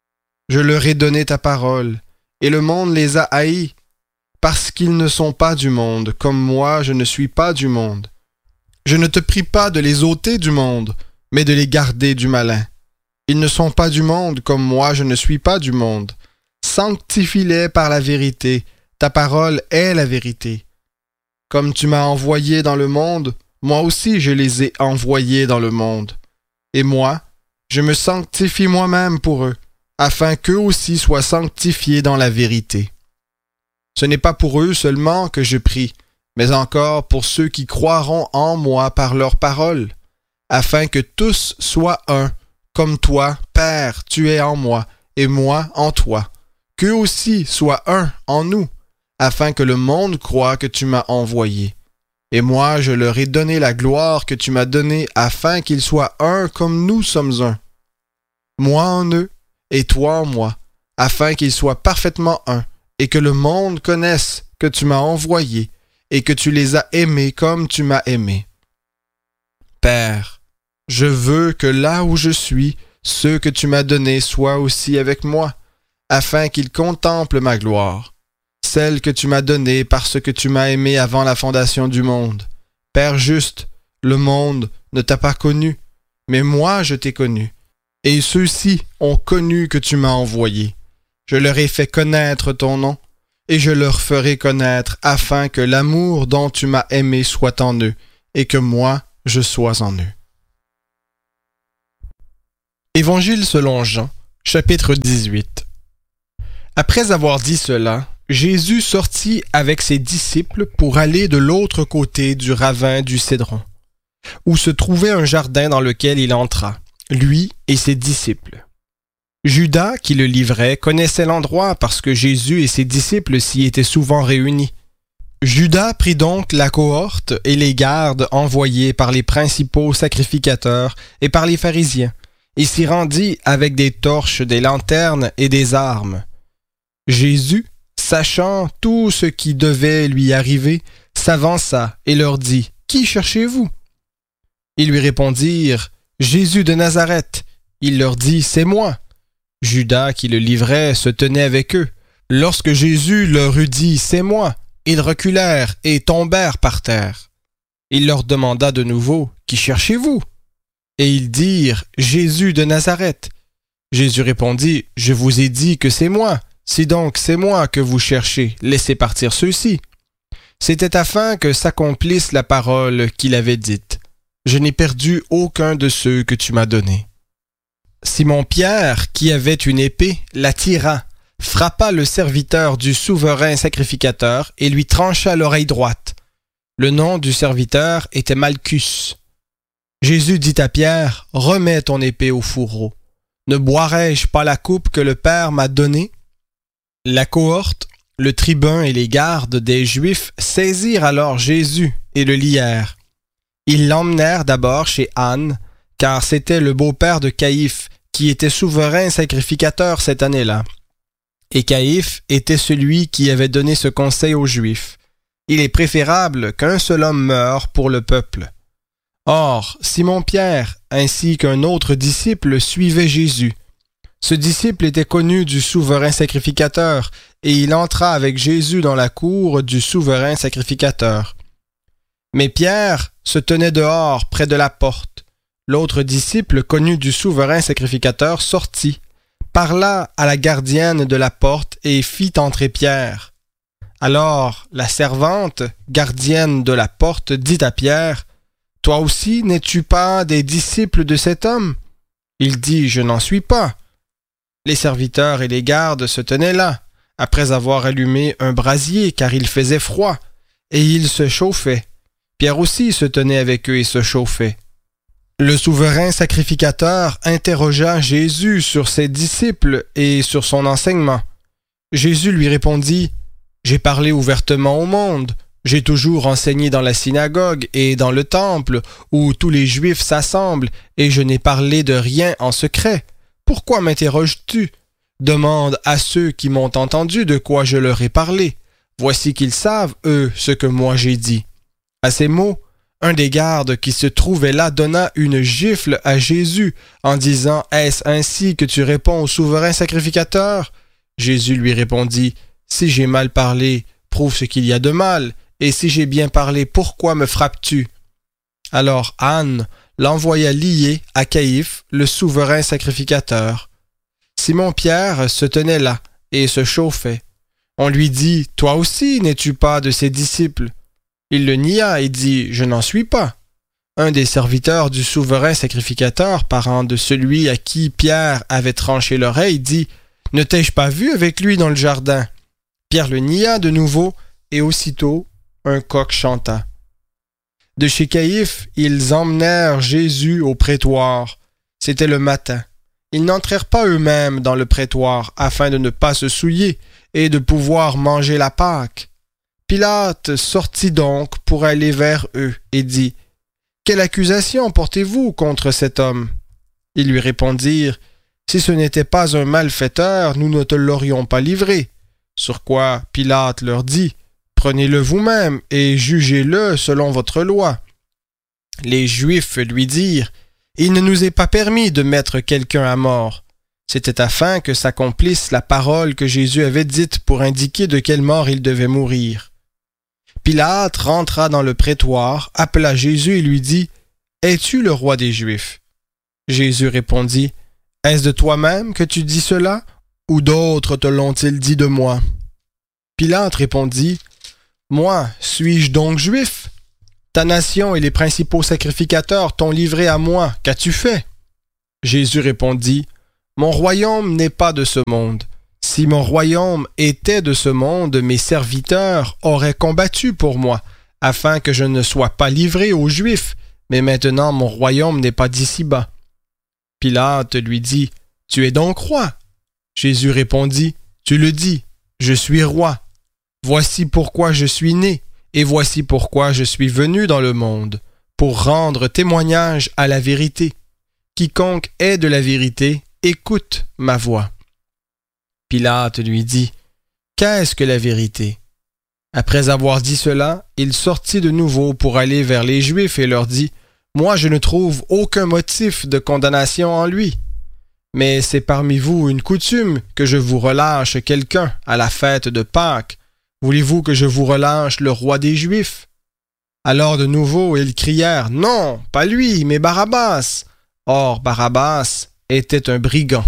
Je leur ai donné ta parole, et le monde les a haïs, parce qu'ils ne sont pas du monde, comme moi je ne suis pas du monde. Je ne te prie pas de les ôter du monde, mais de les garder du malin. Ils ne sont pas du monde, comme moi je ne suis pas du monde. Sanctifie-les par la vérité, ta parole est la vérité. Comme tu m'as envoyé dans le monde, moi aussi je les ai envoyés dans le monde. Et moi, je me sanctifie moi-même pour eux, afin qu'eux aussi soient sanctifiés dans la vérité. Ce n'est pas pour eux seulement que je prie, mais encore pour ceux qui croiront en moi par leur parole, afin que tous soient un, comme toi, Père, tu es en moi, et moi en toi, qu'eux aussi soient un en nous, afin que le monde croie que tu m'as envoyé. Et moi, je leur ai donné la gloire que tu m'as donnée, afin qu'ils soient un comme nous sommes un. Moi en eux, et toi en moi, afin qu'ils soient parfaitement un, et que le monde connaisse que tu m'as envoyé, et que tu les as aimés comme tu m'as aimé. Père, je veux que là où je suis, ceux que tu m'as donnés soient aussi avec moi, afin qu'ils contemplent ma gloire, celle que tu m'as donnée parce que tu m'as aimé avant la fondation du monde. Père juste, le monde ne t'a pas connu, mais moi je t'ai connu, et ceux-ci ont connu que tu m'as envoyé. Je leur ai fait connaître ton nom, et je leur ferai connaître afin que l'amour dont tu m'as aimé soit en eux, et que moi, je sois en eux. Évangile selon Jean, chapitre dix-huit. Après avoir dit cela, Jésus sortit avec ses disciples pour aller de l'autre côté du ravin du Cédron, où se trouvait un jardin dans lequel il entra, lui et ses disciples. Judas, qui le livrait, connaissait l'endroit parce que Jésus et ses disciples s'y étaient souvent réunis. Judas prit donc la cohorte et les gardes envoyés par les principaux sacrificateurs et par les pharisiens, et s'y rendit avec des torches, des lanternes et des armes. Jésus, sachant tout ce qui devait lui arriver, s'avança et leur dit « Qui cherchez-vous » Ils lui répondirent « Jésus de Nazareth ». Il leur dit « C'est moi ». Judas, qui le livrait, se tenait avec eux. Lorsque Jésus leur eut dit « C'est moi », ils reculèrent et tombèrent par terre. Il leur demanda de nouveau « Qui cherchez-vous » Et ils dirent « Jésus de Nazareth ». Jésus répondit « Je vous ai dit que c'est moi. Si donc c'est moi que vous cherchez, laissez partir ceux-ci. » C'était afin que s'accomplisse la parole qu'il avait dite. « Je n'ai perdu aucun de ceux que tu m'as donnés. » Simon-Pierre, qui avait une épée, la tira, frappa le serviteur du souverain sacrificateur et lui trancha l'oreille droite. Le nom du serviteur était Malchus. Jésus dit à Pierre, « Remets ton épée au fourreau. Ne boirai-je pas la coupe que le Père m'a donnée ?» La cohorte, le tribun et les gardes des Juifs saisirent alors Jésus et le lièrent. Ils l'emmenèrent d'abord chez Anne, car c'était le beau-père de Caïphe, qui était souverain sacrificateur cette année-là. Et Caïphe était celui qui avait donné ce conseil aux Juifs. Il est préférable qu'un seul homme meure pour le peuple. Or, Simon-Pierre, ainsi qu'un autre disciple, suivaient Jésus. Ce disciple était connu du souverain sacrificateur, et il entra avec Jésus dans la cour du souverain sacrificateur. Mais Pierre se tenait dehors, près de la porte. L'autre disciple, connu du souverain sacrificateur, sortit, parla à la gardienne de la porte et fit entrer Pierre. Alors la servante, gardienne de la porte, dit à Pierre, « Toi aussi n'es-tu pas des disciples de cet homme ?» Il dit, « Je n'en suis pas. » Les serviteurs et les gardes se tenaient là, après avoir allumé un brasier, car il faisait froid, et ils se chauffaient. Pierre aussi se tenait avec eux et se chauffait. Le souverain sacrificateur interrogea Jésus sur ses disciples et sur son enseignement. Jésus lui répondit, « J'ai parlé ouvertement au monde. J'ai toujours enseigné dans la synagogue et dans le temple, où tous les Juifs s'assemblent, et je n'ai parlé de rien en secret. Pourquoi m'interroges-tu? Demande à ceux qui m'ont entendu de quoi je leur ai parlé. Voici qu'ils savent, eux, ce que moi j'ai dit. » À ces mots, un des gardes qui se trouvait là donna une gifle à Jésus en disant « Est-ce ainsi que tu réponds au souverain sacrificateur ?» Jésus lui répondit « Si j'ai mal parlé, prouve ce qu'il y a de mal, et si j'ai bien parlé, pourquoi me frappes-tu » Alors Anne l'envoya lié à Caïphe, le souverain sacrificateur. Simon-Pierre se tenait là et se chauffait. On lui dit « Toi aussi n'es-tu pas de ses disciples ?» Il le nia et dit « Je n'en suis pas. » Un des serviteurs du souverain sacrificateur, parent de celui à qui Pierre avait tranché l'oreille, dit « Ne t'ai-je pas vu avec lui dans le jardin ?» Pierre le nia de nouveau, et aussitôt un coq chanta. De chez Caïphe, ils emmenèrent Jésus au prétoire. C'était le matin. Ils n'entrèrent pas eux-mêmes dans le prétoire, afin de ne pas se souiller et de pouvoir manger la Pâque. Pilate sortit donc pour aller vers eux et dit « Quelle accusation portez-vous contre cet homme ?» Ils lui répondirent « Si ce n'était pas un malfaiteur, nous ne te l'aurions pas livré. » Sur quoi Pilate leur dit « Prenez-le vous-même et jugez-le selon votre loi. » Les Juifs lui dirent « Il ne nous est pas permis de mettre quelqu'un à mort. » C'était afin que s'accomplisse la parole que Jésus avait dite pour indiquer de quelle mort il devait mourir. Pilate rentra dans le prétoire, appela Jésus et lui dit « Es-tu le roi des Juifs ?» Jésus répondit « Est-ce de toi-même que tu dis cela, ou d'autres te l'ont-ils dit de moi ?» Pilate répondit, « Moi, suis-je donc juif? Ta nation et les principaux sacrificateurs t'ont livré à moi. Qu'as-tu fait? » Jésus répondit, « Mon royaume n'est pas de ce monde. Si mon royaume était de ce monde, mes serviteurs auraient combattu pour moi, afin que je ne sois pas livré aux Juifs, mais maintenant mon royaume n'est pas d'ici-bas. » Pilate lui dit, « Tu es donc roi? » Jésus répondit, « Tu le dis, je suis roi. Voici pourquoi je suis né, et voici pourquoi je suis venu dans le monde, pour rendre témoignage à la vérité. Quiconque est de la vérité, écoute ma voix. » Pilate lui dit, « Qu'est-ce que la vérité? » Après avoir dit cela, il sortit de nouveau pour aller vers les Juifs et leur dit, « Moi je ne trouve aucun motif de condamnation en lui. Mais c'est parmi vous une coutume que je vous relâche quelqu'un à la fête de Pâques. Voulez-vous que je vous relâche le roi des Juifs? » Alors de nouveau ils crièrent, « Non, pas lui, mais Barabbas. » Or Barabbas était un brigand.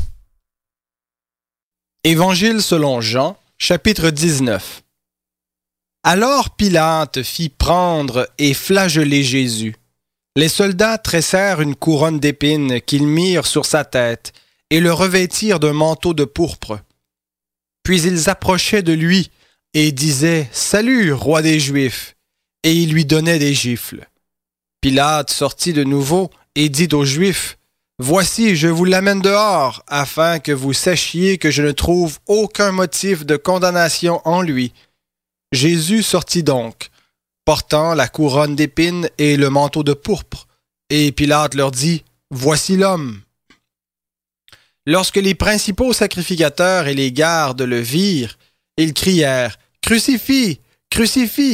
Évangile selon Jean, chapitre dix-neuf. Alors Pilate fit prendre et flageller Jésus. Les soldats tressèrent une couronne d'épines qu'ils mirent sur sa tête et le revêtirent d'un manteau de pourpre. Puis ils approchaient de lui et disaient « Salut, roi des Juifs !» et ils lui donnaient des gifles. Pilate sortit de nouveau et dit aux Juifs, « Voici, je vous l'amène dehors, afin que vous sachiez que je ne trouve aucun motif de condamnation en lui. » Jésus sortit donc, portant la couronne d'épines et le manteau de pourpre, et Pilate leur dit, « Voici l'homme. » Lorsque les principaux sacrificateurs et les gardes le virent, ils crièrent, « Crucifie! Crucifie !»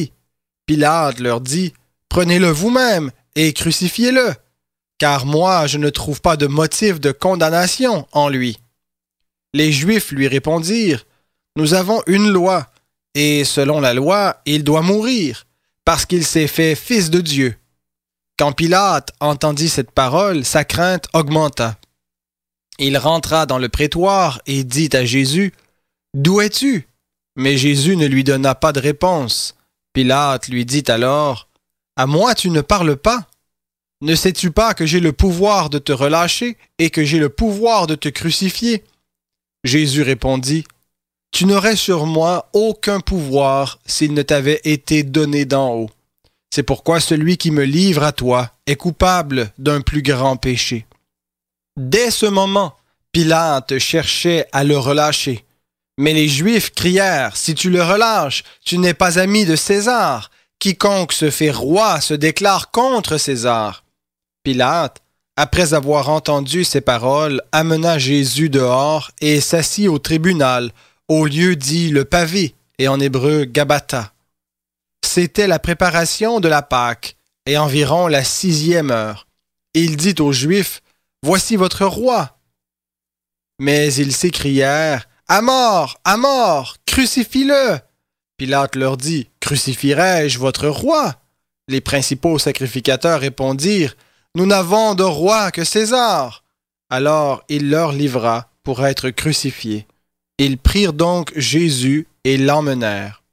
Pilate leur dit, « Prenez-le vous-même et crucifiez-le. » Car moi, je ne trouve pas de motif de condamnation en lui. Les Juifs lui répondirent, « Nous avons une loi, et selon la loi, il doit mourir, parce qu'il s'est fait fils de Dieu. » Quand Pilate entendit cette parole, sa crainte augmenta. Il rentra dans le prétoire et dit à Jésus, « D'où es-tu? » Mais Jésus ne lui donna pas de réponse. Pilate lui dit alors, « À moi tu ne parles pas? Ne sais-tu pas que j'ai le pouvoir de te relâcher et que j'ai le pouvoir de te crucifier? » Jésus répondit, « Tu n'aurais sur moi aucun pouvoir s'il ne t'avait été donné d'en haut. C'est pourquoi celui qui me livre à toi est coupable d'un plus grand péché. » Dès ce moment, Pilate cherchait à le relâcher. Mais les Juifs crièrent, « Si tu le relâches, tu n'es pas ami de César. Quiconque se fait roi se déclare contre César. » Pilate, après avoir entendu ces paroles, amena Jésus dehors et s'assit au tribunal, au lieu dit le pavé, et en hébreu Gabata. C'était la préparation de la Pâque, et environ la sixième heure. Il dit aux Juifs, « Voici votre roi. » Mais ils s'écrièrent, « À mort, à mort, crucifie-le !» Pilate leur dit, « Crucifierai-je votre roi? » Les principaux sacrificateurs répondirent, « Nous n'avons de roi que César. » Alors il leur livra pour être crucifié. Ils prirent donc Jésus et l'emmenèrent.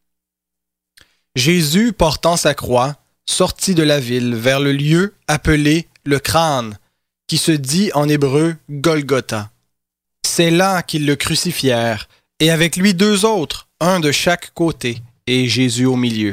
Jésus, portant sa croix, sortit de la ville vers le lieu appelé le crâne, qui se dit en hébreu Golgotha. C'est là qu'ils le crucifièrent, et avec lui deux autres, un de chaque côté, et Jésus au milieu.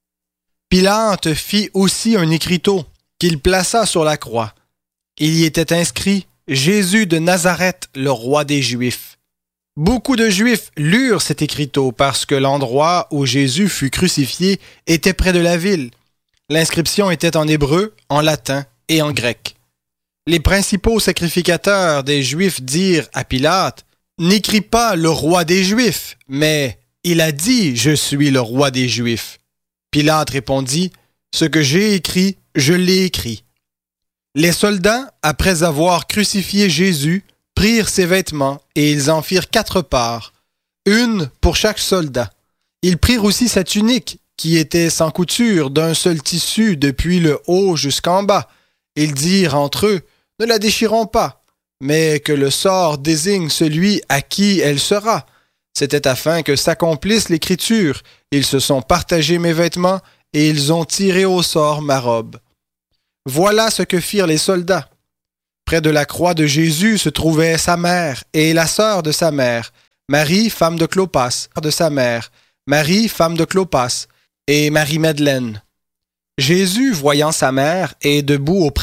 Pilate fit aussi un écriteau qu'il plaça sur la croix. Il y était inscrit « Jésus de Nazareth, le roi des Juifs ». Beaucoup de Juifs lurent cet écriteau parce que l'endroit où Jésus fut crucifié était près de la ville. L'inscription était en hébreu, en latin et en grec. Les principaux sacrificateurs des Juifs dirent à Pilate, « N'écris pas le roi des Juifs, mais il a dit « Je suis le roi des Juifs ». Pilate répondit, « Ce que j'ai écrit, je l'ai écrit. » Les soldats, après avoir crucifié Jésus, prirent ses vêtements et ils en firent quatre parts, une pour chaque soldat. Ils prirent aussi sa tunique, qui était sans couture, d'un seul tissu depuis le haut jusqu'en bas. Ils dirent entre eux, « Ne la déchirons pas, mais que le sort désigne celui à qui elle sera. C'était afin que s'accomplisse l'Écriture. Ils se sont partagés mes vêtements et ils ont tiré au sort ma robe. Voilà ce que firent les soldats. Près de la croix de Jésus se trouvait sa mère et la sœur de sa mère, Marie, femme de Clopas, de sa mère, Marie, femme de Clopas, et Marie-Madeleine. Jésus, voyant sa mère, est debout auprès